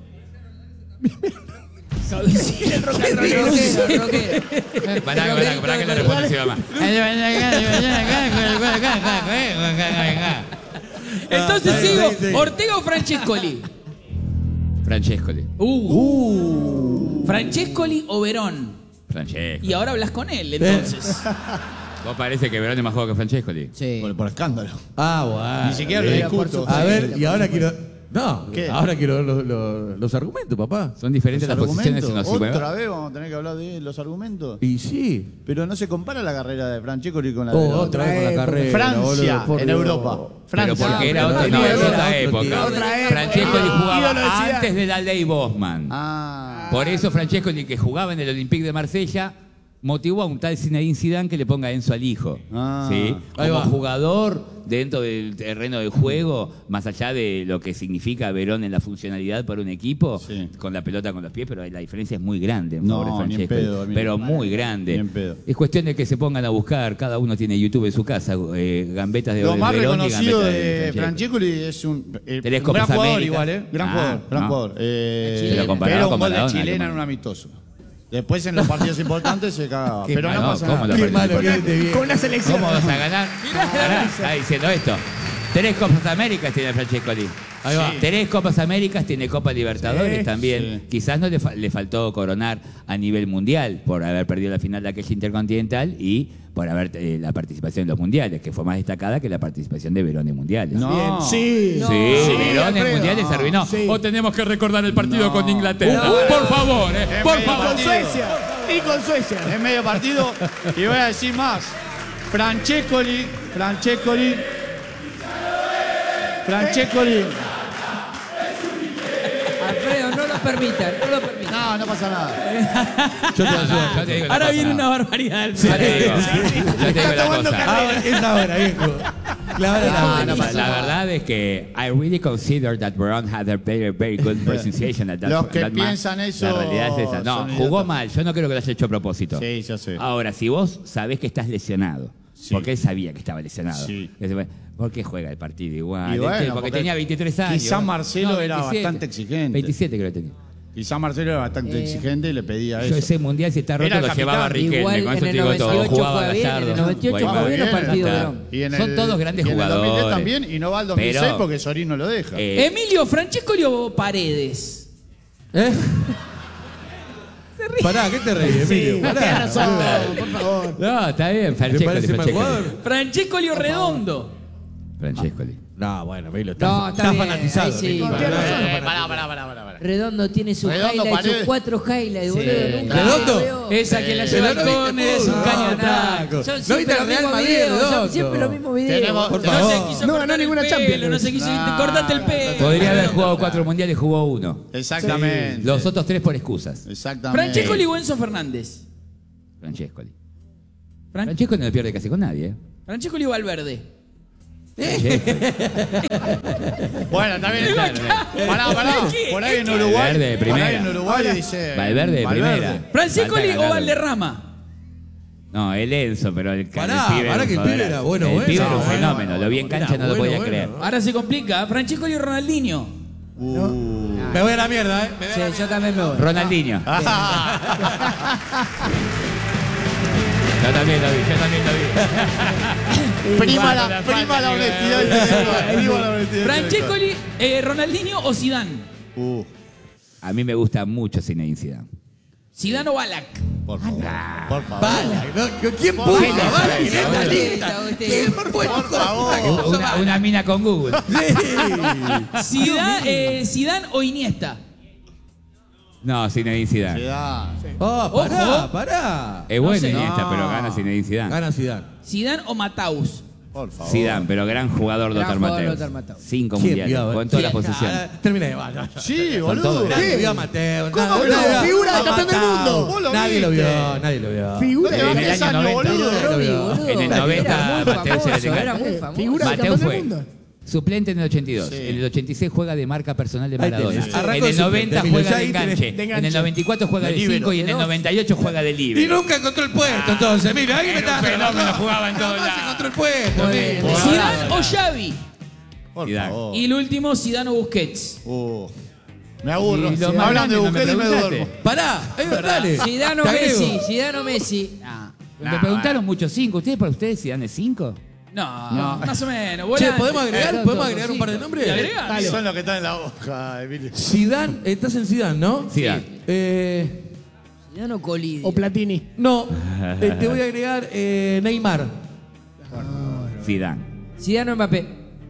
Speaker 5: El rockero, el rockero.
Speaker 7: Pará, pará, pará que la respuesta se va más.
Speaker 1: Entonces
Speaker 2: Ah, sí,
Speaker 1: sigo.
Speaker 2: sí, sí.
Speaker 1: ¿Ortega o Francescoli?
Speaker 7: Francescoli.
Speaker 1: Uh. Francescoli o Verón.
Speaker 7: Francescoli.
Speaker 1: Y ahora hablas con él, entonces.
Speaker 7: ¿Vos parece que Verón es más juego que Francescoli?
Speaker 5: Sí.
Speaker 6: Por, por escándalo.
Speaker 2: Ah, bueno.
Speaker 6: Ni siquiera lo
Speaker 2: Bien.
Speaker 6: discuto.
Speaker 2: A ver, y ahora quiero. No,
Speaker 6: ¿Qué?
Speaker 2: ahora quiero ver los, los- los argumentos, papá.
Speaker 7: Son diferentes
Speaker 6: ¿Los
Speaker 7: las posiciones en
Speaker 6: argumentos?
Speaker 7: los
Speaker 6: ¿Otra vez vamos a tener que hablar de los argumentos?
Speaker 2: Y sí.
Speaker 6: Pero no se compara la carrera de Francescoli con la
Speaker 2: Oh,
Speaker 6: de
Speaker 2: otra vez con la
Speaker 8: época.
Speaker 2: carrera.
Speaker 6: Francia,
Speaker 2: boludo, por
Speaker 6: en
Speaker 2: Dios.
Speaker 6: Europa.
Speaker 7: Pero
Speaker 6: Francia.
Speaker 7: porque era
Speaker 2: pero
Speaker 7: otra,
Speaker 2: no,
Speaker 7: no,
Speaker 2: era
Speaker 7: es
Speaker 2: otro
Speaker 7: otra
Speaker 2: tiempo.
Speaker 7: época.
Speaker 8: Otra época.
Speaker 7: Francescoli
Speaker 8: Ídolo de
Speaker 7: jugaba
Speaker 8: Zidane.
Speaker 7: antes de la ley Bosman.
Speaker 6: Ah.
Speaker 7: Por eso Francescoli, que jugaba en el Olympique de Marsella, motivó a un tal Zinedine Zidane que le ponga Enzo al hijo.
Speaker 6: Ah.
Speaker 7: ¿Sí?
Speaker 2: Ahí
Speaker 7: Como
Speaker 2: va.
Speaker 7: jugador dentro del terreno de juego, más allá de lo que significa Verón en la funcionalidad para un equipo,
Speaker 6: Sí.
Speaker 7: con la pelota con los pies, pero la diferencia es muy grande en
Speaker 6: No,
Speaker 7: favor de
Speaker 6: ni en
Speaker 7: Francescoli.
Speaker 6: pedo, amigo.
Speaker 7: pero muy grande.
Speaker 6: Ni en pedo.
Speaker 7: Es cuestión de que se pongan a buscar, cada uno tiene YouTube en su casa, eh, gambetas de
Speaker 6: Lo más
Speaker 7: Verón y
Speaker 6: reconocido
Speaker 7: gambetas
Speaker 6: de
Speaker 7: Francescoli.
Speaker 6: Francescoli es un, eh,
Speaker 7: Tres
Speaker 6: un
Speaker 7: Copas
Speaker 6: gran jugador
Speaker 7: América.
Speaker 6: igual, ¿eh? Gran
Speaker 7: Ah,
Speaker 6: jugador, gran
Speaker 7: no.
Speaker 6: jugador. Eh,
Speaker 7: Pero comparado
Speaker 6: pero
Speaker 7: con
Speaker 6: un gol de
Speaker 7: Maradona,
Speaker 6: chilena
Speaker 7: que
Speaker 6: en
Speaker 7: mal.
Speaker 6: un amistoso. Después en los partidos importantes se cagaba.
Speaker 7: Qué
Speaker 6: Pero no
Speaker 7: malo,
Speaker 6: pasa
Speaker 7: ¿cómo
Speaker 6: nada.
Speaker 7: lo
Speaker 2: Qué malo que es este viejo.
Speaker 8: Con la selección.
Speaker 7: ¿Cómo vas a ganar? Pará, está diciendo esto. Tres Copas Américas tiene Francescoli.
Speaker 2: Ahí va.
Speaker 7: Tres Copas Américas tiene Copa Libertadores
Speaker 8: Sí,
Speaker 7: también. Quizás no le, fa- le faltó coronar a nivel mundial por haber perdido la final de aquella Intercontinental y por haber eh, la participación en los mundiales, que fue más destacada que la participación de Verón en mundiales.
Speaker 6: No.
Speaker 8: Bien, sí.
Speaker 7: Sí,
Speaker 8: No.
Speaker 7: Verón en
Speaker 8: Alfredo.
Speaker 7: mundiales se arruinó.
Speaker 8: Sí.
Speaker 7: O tenemos que recordar el partido
Speaker 6: No.
Speaker 7: con Inglaterra.
Speaker 6: No.
Speaker 7: Por favor, eh,
Speaker 6: Es
Speaker 7: por
Speaker 6: medio
Speaker 7: favor.
Speaker 8: Con
Speaker 6: partido.
Speaker 8: Suecia. Y con Suecia.
Speaker 6: Es medio partido. Y voy a decir más. Francescoli, Francescoli, Francescoli.
Speaker 5: Alfredo, no lo permitan, no lo permitan.
Speaker 6: No, no pasa nada.
Speaker 2: Yo te ayudo.
Speaker 7: Yo te digo que no
Speaker 1: Ahora
Speaker 7: pasa
Speaker 1: viene
Speaker 7: nada.
Speaker 1: una barbaridad.
Speaker 7: Yo te digo, yo te digo la cosa.
Speaker 2: Ahora, es ahora, viejo. Clavar la
Speaker 7: No,
Speaker 2: mano.
Speaker 7: no, la verdad es que I really consider that Verón had a very, very good pronunciation at that
Speaker 6: Los que
Speaker 7: that match.
Speaker 6: piensan eso
Speaker 7: La realidad es esa. No,
Speaker 6: son
Speaker 7: jugó
Speaker 6: idiotas.
Speaker 7: mal. Yo no creo que lo haya hecho a propósito.
Speaker 6: Sí, ya sé.
Speaker 7: Ahora, si vos sabés que estás lesionado,
Speaker 6: Sí.
Speaker 7: porque él sabía que estaba lesionado,
Speaker 6: Sí.
Speaker 7: y dice, ¿por qué juega el partido igual?
Speaker 6: Y bueno,
Speaker 7: Este, porque,
Speaker 6: porque
Speaker 7: tenía veintitrés años.
Speaker 6: quizá Marcelo
Speaker 7: No,
Speaker 6: era
Speaker 7: veintisiete.
Speaker 6: bastante exigente.
Speaker 7: veintisiete creo que tenía.
Speaker 6: Quizá Marcelo era bastante
Speaker 5: Eh,
Speaker 6: exigente y le pedía
Speaker 7: Yo
Speaker 6: eso.
Speaker 7: ese mundial, si está roto,
Speaker 6: Era el
Speaker 7: lo
Speaker 6: capitán.
Speaker 7: llevaba Riquelme.
Speaker 5: Igual
Speaker 7: Con eso
Speaker 5: en
Speaker 7: te
Speaker 5: el
Speaker 7: digo todo.
Speaker 5: noventa y ocho
Speaker 7: Jugaba
Speaker 5: juega bien, en el
Speaker 7: Gallardo.
Speaker 5: noventa y ocho
Speaker 7: Guaymallén.
Speaker 5: juega bien los partidos,
Speaker 7: Está.
Speaker 5: Verón.
Speaker 6: Y en
Speaker 7: Son
Speaker 6: el-
Speaker 7: todos grandes
Speaker 6: y en el dos mil diez
Speaker 7: jugadores.
Speaker 6: también, y no va al dos mil seis
Speaker 7: Pero-
Speaker 6: porque Sorín no lo deja.
Speaker 7: Eh,
Speaker 1: Emilio, Francescoli o Paredes.
Speaker 2: ¿Eh? Pará, ¿qué te reís, Emilio? Pará.
Speaker 8: Tienes razón,
Speaker 2: boludo.
Speaker 8: por favor.
Speaker 7: No, está bien,
Speaker 2: ¿Te
Speaker 7: Francescoli,
Speaker 2: parece mal
Speaker 7: Francescoli.
Speaker 2: jugador?
Speaker 1: Francescoli o Redondo.
Speaker 7: Francescoli.
Speaker 2: No, bueno, Milo, está,
Speaker 5: No, está
Speaker 2: está
Speaker 5: bien,
Speaker 2: fanatizado.
Speaker 5: ahí sí.
Speaker 2: Ricky.
Speaker 5: No,
Speaker 2: Pará,
Speaker 5: tiene
Speaker 2: pará,
Speaker 5: razón.
Speaker 2: pará.
Speaker 6: Pará, pará, pará, pará, pará.
Speaker 5: Redondo tiene sus
Speaker 6: Redondo,
Speaker 5: highlights, sus
Speaker 6: Paredes.
Speaker 5: cuatro highlights, boludo.
Speaker 6: Sí.
Speaker 5: Nunca
Speaker 2: ¿Redondo?
Speaker 5: lo veo.
Speaker 1: Esa que la lleva el cone es un
Speaker 2: No,
Speaker 1: caño
Speaker 2: taco.
Speaker 1: atrás.
Speaker 5: Son
Speaker 2: ¿No
Speaker 5: siempre
Speaker 2: viste
Speaker 5: los
Speaker 2: el Real
Speaker 5: mismos
Speaker 2: Madrid,
Speaker 5: videos, son
Speaker 2: Redondo?
Speaker 5: siempre los mismos videos.
Speaker 6: Tenemos-
Speaker 2: Por
Speaker 1: No se
Speaker 2: favor.
Speaker 1: quiso
Speaker 8: No
Speaker 1: cortar
Speaker 8: ganó
Speaker 1: el
Speaker 8: ninguna
Speaker 1: pelo,
Speaker 8: Champions.
Speaker 1: no se quiso
Speaker 6: No.
Speaker 1: cortarte el pelo.
Speaker 7: Podría haber jugado cuatro mundiales, jugó uno.
Speaker 6: Exactamente.
Speaker 7: Los otros tres por excusas.
Speaker 6: Exactamente.
Speaker 1: Francescoli o Enzo Fernández.
Speaker 7: Francescoli.
Speaker 1: Fran-
Speaker 7: Francescoli no pierde casi con nadie. ¿eh?
Speaker 1: Francescoli o Valverde.
Speaker 6: Bueno, también está. Pará, pará. Por ahí en Uruguay.
Speaker 7: Valverde de
Speaker 6: Por ahí
Speaker 7: primera.
Speaker 6: en Uruguay dice.
Speaker 7: Valverde de primera.
Speaker 1: Francescoli
Speaker 7: Falta
Speaker 1: o
Speaker 7: ganar.
Speaker 1: Valderrama.
Speaker 7: No, el Enzo, pero el,
Speaker 2: Pará,
Speaker 7: el pibe.
Speaker 2: pará que el
Speaker 7: joder,
Speaker 2: pibe era bueno,
Speaker 7: El
Speaker 2: bueno.
Speaker 7: pibe era un
Speaker 2: Bueno,
Speaker 7: fenómeno.
Speaker 2: bueno,
Speaker 7: Lo vi en cancha,
Speaker 2: era
Speaker 7: no lo
Speaker 2: bueno,
Speaker 7: podía
Speaker 2: bueno.
Speaker 7: creer.
Speaker 1: Ahora se complica. Francescoli o Ronaldinho.
Speaker 2: Me voy a la mierda, ¿eh? Me voy a la
Speaker 5: Sí, yo también me voy.
Speaker 7: Ronaldinho. Yo también lo vi, yo también lo vi.
Speaker 6: Prima la, prima la honestidad intelectual. Prima la honestidad
Speaker 1: Francescoli, eh, Ronaldinho o Zidane.
Speaker 6: Uh,
Speaker 7: A mí me gusta mucho Zinedine Zidane.
Speaker 1: Zidane o Balak.
Speaker 6: por favor. Por favor.
Speaker 2: Bala, ¿no? ¿Quién
Speaker 6: Por
Speaker 2: puso?
Speaker 6: favor.
Speaker 2: Bala,
Speaker 6: Sí,
Speaker 2: ¿quién está
Speaker 5: sí,
Speaker 2: lista?
Speaker 5: sí,
Speaker 2: ¿Quién por
Speaker 6: Por favor.
Speaker 7: Una, una mina con Google.
Speaker 1: Zidane, eh, Zidane o Iniesta.
Speaker 7: No, Zinedine Zidane.
Speaker 6: Zidane.
Speaker 2: Oh, pará,
Speaker 1: Ojo.
Speaker 2: pará.
Speaker 7: Es bueno
Speaker 1: sé.
Speaker 7: Iniesta,
Speaker 6: No.
Speaker 7: pero gana Zinedine Zidane.
Speaker 2: Gana Zidane.
Speaker 1: Zidane o Mataus.
Speaker 6: Por favor.
Speaker 7: Zidane, pero gran jugador
Speaker 5: Gran
Speaker 7: Lothar
Speaker 5: jugador
Speaker 7: Mateus.
Speaker 5: Lothar Mateus.
Speaker 7: Cinco
Speaker 2: ¿Quién
Speaker 7: mundiales,
Speaker 2: vio?
Speaker 7: con todas las
Speaker 2: ¿Quién?
Speaker 7: posiciones.
Speaker 2: Ah, Terminé, va, ya, ya.
Speaker 6: Sí,
Speaker 7: Con
Speaker 6: boludo.
Speaker 7: todo.
Speaker 2: Nadie
Speaker 6: ¿Qué?
Speaker 2: vio a Mateo.
Speaker 8: ¿Cómo
Speaker 2: nadie-
Speaker 8: que no?
Speaker 2: nadie-
Speaker 8: Figura del
Speaker 2: a
Speaker 8: campeón del
Speaker 2: Mateo.
Speaker 8: mundo.
Speaker 6: Vos lo
Speaker 2: Nadie lo
Speaker 6: viste.
Speaker 2: vio, nadie lo vio.
Speaker 8: Figura
Speaker 6: En
Speaker 8: de
Speaker 6: el
Speaker 8: diez
Speaker 6: año
Speaker 8: años,
Speaker 6: noventa.
Speaker 8: boludo.
Speaker 5: Robbie,
Speaker 2: vio.
Speaker 5: boludo.
Speaker 7: En el noventa,
Speaker 5: Era muy
Speaker 7: Mateo se le
Speaker 5: famoso,
Speaker 7: engancha.
Speaker 5: era muy famoso.
Speaker 8: Figura del
Speaker 7: Mateo
Speaker 8: campeón del
Speaker 7: fue
Speaker 8: mundo.
Speaker 7: suplente en el ochenta y dos.
Speaker 6: Sí.
Speaker 7: En el ochenta y seis juega de marca personal de
Speaker 2: Ahí
Speaker 7: Maradona.
Speaker 2: tenés. Arrancó
Speaker 7: En
Speaker 2: de
Speaker 7: el
Speaker 2: suplente,
Speaker 7: noventa
Speaker 2: Emilio,
Speaker 7: juega
Speaker 2: ya
Speaker 7: de
Speaker 2: ahí tenés
Speaker 7: enganche.
Speaker 8: de
Speaker 7: En
Speaker 8: enganche.
Speaker 7: el noventa y cuatro juega de
Speaker 6: De líbero.
Speaker 7: cinco y en el noventa y ocho juega de
Speaker 2: Y
Speaker 7: libre.
Speaker 2: nunca encontró el puesto, entonces. Mira, ahí me
Speaker 7: Era un
Speaker 2: está.
Speaker 7: fenómeno, jugaba en todos
Speaker 2: Jamás
Speaker 7: lados.
Speaker 2: encontró el puesto.
Speaker 5: Muy
Speaker 2: mira.
Speaker 5: bien.
Speaker 1: Zidane o Xavi.
Speaker 6: Por
Speaker 7: Zidane.
Speaker 6: favor.
Speaker 1: Y el último, Zidane o Busquets.
Speaker 6: Uh, me aburro.
Speaker 7: Y lo
Speaker 6: Me
Speaker 7: más
Speaker 6: hablan de
Speaker 7: grande, no me
Speaker 6: Busquets y me
Speaker 7: preguntaste.
Speaker 6: duermo.
Speaker 2: Pará, es verdad. dale.
Speaker 5: Zidane o
Speaker 2: Te agrego.
Speaker 5: Messi, Zidane o Messi. Nah.
Speaker 7: Me preguntaron mucho cinco. ¿Ustedes para ustedes Zidane es cinco?
Speaker 1: No,
Speaker 7: No.
Speaker 1: más o menos.
Speaker 2: Che,
Speaker 1: Volante.
Speaker 2: ¿podemos agregar,
Speaker 5: Claro,
Speaker 2: ¿podemos
Speaker 5: todo,
Speaker 2: agregar un par de
Speaker 5: cinco.
Speaker 2: nombres?
Speaker 1: ¿Le agregás?
Speaker 6: Son los que están en la hoja, Emilio.
Speaker 2: Zidane, estás en Zidane, ¿no?
Speaker 7: Zidane.
Speaker 2: Eh,
Speaker 5: Zidane o Colidi.
Speaker 8: O Platini.
Speaker 2: no, eh, te voy a agregar eh, Neymar.
Speaker 7: Zidane.
Speaker 5: Zidane o Mbappé.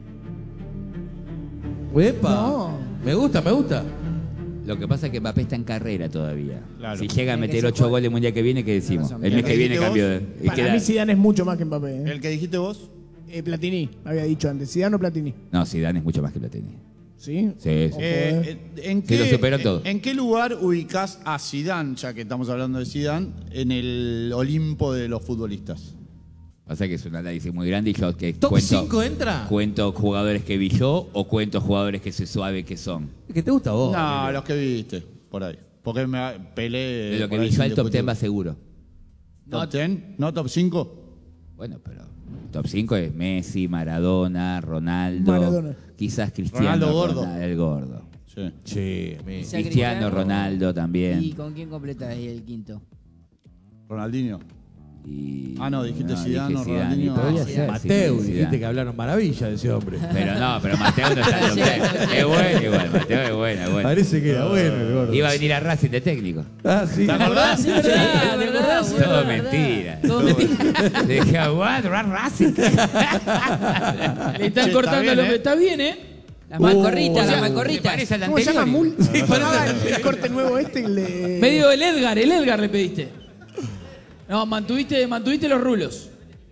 Speaker 2: Epa.
Speaker 8: No.
Speaker 2: Me gusta, me gusta.
Speaker 7: Lo que pasa es que Mbappé está en carrera todavía.
Speaker 6: Claro.
Speaker 7: Si llega a
Speaker 5: Tiene que
Speaker 7: meter
Speaker 5: ser
Speaker 7: ocho
Speaker 5: jugador.
Speaker 7: goles el mundial que viene, ¿qué decimos?
Speaker 5: razón.
Speaker 7: El mes que viene
Speaker 6: ¿Dijiste
Speaker 7: cambio
Speaker 6: vos?
Speaker 7: de. y
Speaker 8: Para
Speaker 7: queda-
Speaker 8: mí Zidane es mucho más que Mbappé. ¿eh?
Speaker 6: ¿El que dijiste vos?
Speaker 8: Eh, Platini, había dicho antes. Zidane o Platini.
Speaker 7: No, Zidane es mucho más que Platini.
Speaker 8: ¿Sí?
Speaker 7: Sí, sí.
Speaker 6: Eh, ¿en,
Speaker 7: Sí,
Speaker 6: qué,
Speaker 7: lo superó todo.
Speaker 6: ¿En qué lugar ubicás a Zidane, ya que estamos hablando de Zidane, en el Olimpo de los futbolistas?
Speaker 7: O sea que es un análisis muy grande y yo que
Speaker 2: ¿Top
Speaker 7: cuento,
Speaker 2: cinco entra?
Speaker 7: cuento jugadores que vi yo o cuento jugadores que se sabe que son.
Speaker 2: ¿Qué te gusta a vos?
Speaker 6: No, los que viste, por ahí. Porque me peleé.
Speaker 7: De lo que
Speaker 6: por ahí
Speaker 7: vi yo
Speaker 6: sin
Speaker 7: el top
Speaker 6: discutir.
Speaker 7: ten va seguro.
Speaker 6: ¿Top diez? ¿No top cinco?
Speaker 7: Bueno, pero top cinco es Messi, Maradona, Ronaldo,
Speaker 8: Maradona.
Speaker 7: quizás Cristiano
Speaker 6: Ronaldo gordo.
Speaker 7: Ronaldo, el gordo.
Speaker 6: Sí.
Speaker 2: Sí, me...
Speaker 5: Quizá
Speaker 7: Cristiano Ronaldo también.
Speaker 5: ¿Y con quién completas ahí el quinto?
Speaker 6: Ronaldinho.
Speaker 7: Y-
Speaker 6: Ah, no, dijiste
Speaker 7: dije
Speaker 6: Zidane o
Speaker 7: Zidane,
Speaker 6: Ronaldinho.
Speaker 7: y podría
Speaker 5: Ah,
Speaker 7: ser,
Speaker 2: Mateo,
Speaker 7: sí,
Speaker 2: dijiste
Speaker 7: Zidane.
Speaker 2: que hablaron maravilla de ese hombre.
Speaker 7: Pero no, pero Mateo no está en top ten. Es bueno igual, Mateo es bueno, es bueno.
Speaker 2: Parece que era bueno el gordo.
Speaker 7: Iba a venir a Racing de técnico.
Speaker 2: Ah, sí.
Speaker 6: ¿Te acordás?
Speaker 1: Sí, es verdad, ¿te acordás?
Speaker 5: boludo,
Speaker 7: Todo
Speaker 5: verdad.
Speaker 7: mentira.
Speaker 1: Todo mentira.
Speaker 7: Dije, what, Racing.
Speaker 1: Le están
Speaker 6: Che,
Speaker 1: cortando
Speaker 6: está bien,
Speaker 1: el hombre.
Speaker 6: ¿eh?
Speaker 1: Está bien, ¿eh?
Speaker 5: Las mancorritas,
Speaker 7: O sea,
Speaker 5: las
Speaker 7: se
Speaker 5: mancorritas.
Speaker 7: parece al
Speaker 8: ¿Cómo se llama?
Speaker 7: anterior.
Speaker 8: Mul sí, parece el corte nuevo este. El de...
Speaker 1: Medio el Edgar, el Edgar le pediste. No, mantuviste, mantuviste los rulos.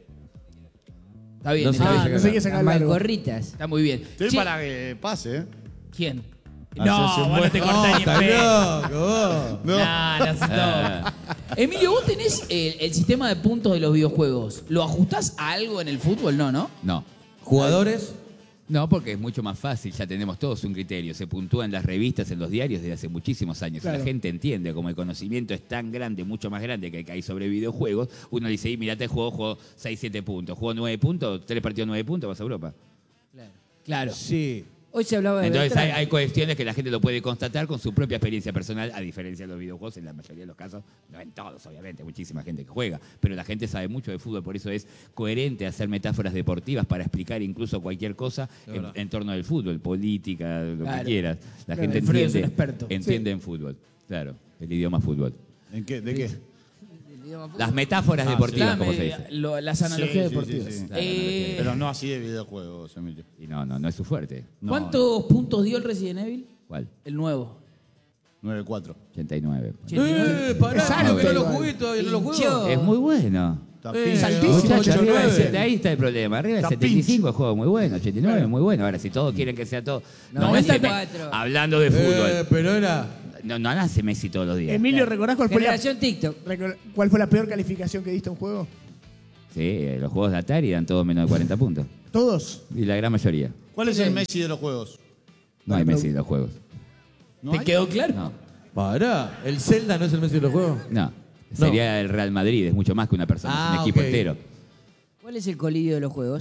Speaker 1: Está bien.
Speaker 2: No
Speaker 1: está,
Speaker 2: sabía
Speaker 1: bien.
Speaker 2: sacar.
Speaker 8: no sé qué
Speaker 5: Las
Speaker 8: sacar largo.
Speaker 5: mancorritas.
Speaker 1: Está muy bien.
Speaker 6: Estoy
Speaker 1: Che,
Speaker 6: para que pase, ¿eh?
Speaker 1: ¿Quién?
Speaker 6: Hacerse
Speaker 1: No,
Speaker 6: un
Speaker 1: vos no
Speaker 6: buen-
Speaker 1: te
Speaker 2: No,
Speaker 1: cortás ni en
Speaker 2: está
Speaker 1: pedo.
Speaker 2: loco, vos.
Speaker 6: No.
Speaker 1: No, no, no. Emilio, ¿vos tenés el, el sistema de puntos de los videojuegos? ¿Lo ajustás a algo en el fútbol? No, ¿no?
Speaker 7: No.
Speaker 2: Jugadores.
Speaker 7: No, porque es mucho más fácil, ya tenemos todos un criterio. Se puntúa en las revistas, en los diarios desde hace muchísimos años.
Speaker 8: Claro.
Speaker 7: La gente entiende, como el conocimiento es tan grande, mucho más grande que el que hay sobre videojuegos, uno dice, y mirate el juego, juego seis, siete puntos, juego nueve puntos, tres partidos nueve puntos, vas a Europa.
Speaker 1: Claro.
Speaker 2: Sí.
Speaker 5: Hoy se hablaba de
Speaker 7: Entonces hay,
Speaker 5: Beltrán.
Speaker 7: hay cuestiones que la gente lo puede constatar con su propia experiencia personal, a diferencia de los videojuegos, en la mayoría de los casos, no en todos, obviamente, muchísima gente que juega, pero la gente sabe mucho de fútbol, por eso es coherente hacer metáforas deportivas para explicar incluso cualquier cosa en, en torno del fútbol, política, lo
Speaker 1: Claro.
Speaker 7: que quieras. La
Speaker 1: Claro,
Speaker 7: gente
Speaker 1: Alfredo es un
Speaker 7: entiende,
Speaker 1: experto.
Speaker 7: entiende en fútbol, claro, el idioma fútbol.
Speaker 6: ¿En qué? ¿De qué?
Speaker 7: Las metáforas
Speaker 6: Ah,
Speaker 7: deportivas,
Speaker 1: sí.
Speaker 7: como
Speaker 1: La-
Speaker 7: se dice.
Speaker 1: lo- las analogías
Speaker 6: Sí, sí,
Speaker 1: deportivas.
Speaker 6: sí, sí.
Speaker 1: Eh,
Speaker 6: Pero no así de videojuegos, Emilio.
Speaker 7: Y no, no, no es su fuerte.
Speaker 6: No,
Speaker 1: ¿Cuántos puntos dio el Resident Evil?
Speaker 7: ¿Cuál?
Speaker 1: El nuevo.
Speaker 6: nueve cuatro.
Speaker 7: ochenta y nueve.
Speaker 2: Eh, pará,
Speaker 1: Exacto,
Speaker 2: que no lo
Speaker 1: igual.
Speaker 2: jugué todavía, no lo juego.
Speaker 1: Hinchó.
Speaker 7: Es muy bueno.
Speaker 2: Eh,
Speaker 6: Saltísimo.
Speaker 2: ocho,
Speaker 7: Muchachos,
Speaker 2: ocho,
Speaker 7: arriba del
Speaker 2: nueve.
Speaker 7: setenta, ahí está el problema. Arriba del
Speaker 6: Está
Speaker 7: setenta y cinco es juego muy bueno, ochenta y nueve es muy bueno. Ahora, si todos quieren que sea todo. No,
Speaker 1: noventa y
Speaker 7: nace
Speaker 1: cuatro.
Speaker 7: Me- hablando de fútbol.
Speaker 2: Eh, pero era.
Speaker 7: No, no nace Messi todos los días.
Speaker 8: Emilio, ¿recordás cuál fue, la,
Speaker 5: Generación TikTok.
Speaker 8: recor- cuál fue la peor calificación que diste a un juego?
Speaker 7: Sí, eh, los juegos de Atari dan todos menos de cuarenta puntos.
Speaker 8: ¿Todos?
Speaker 7: Y la gran mayoría.
Speaker 6: ¿Cuál es el Messi de los juegos?
Speaker 7: No hay Messi en los juegos.
Speaker 6: ¿No
Speaker 1: ¿Te
Speaker 6: hay?
Speaker 1: quedó claro?
Speaker 7: No.
Speaker 2: Pará, ¿el Zelda no es el Messi de los juegos?
Speaker 7: No. Sería el Real Madrid, es mucho más que una persona, es
Speaker 2: Ah,
Speaker 7: un equipo
Speaker 2: ok.
Speaker 7: entero.
Speaker 5: ¿Cuál es el colidio de los juegos?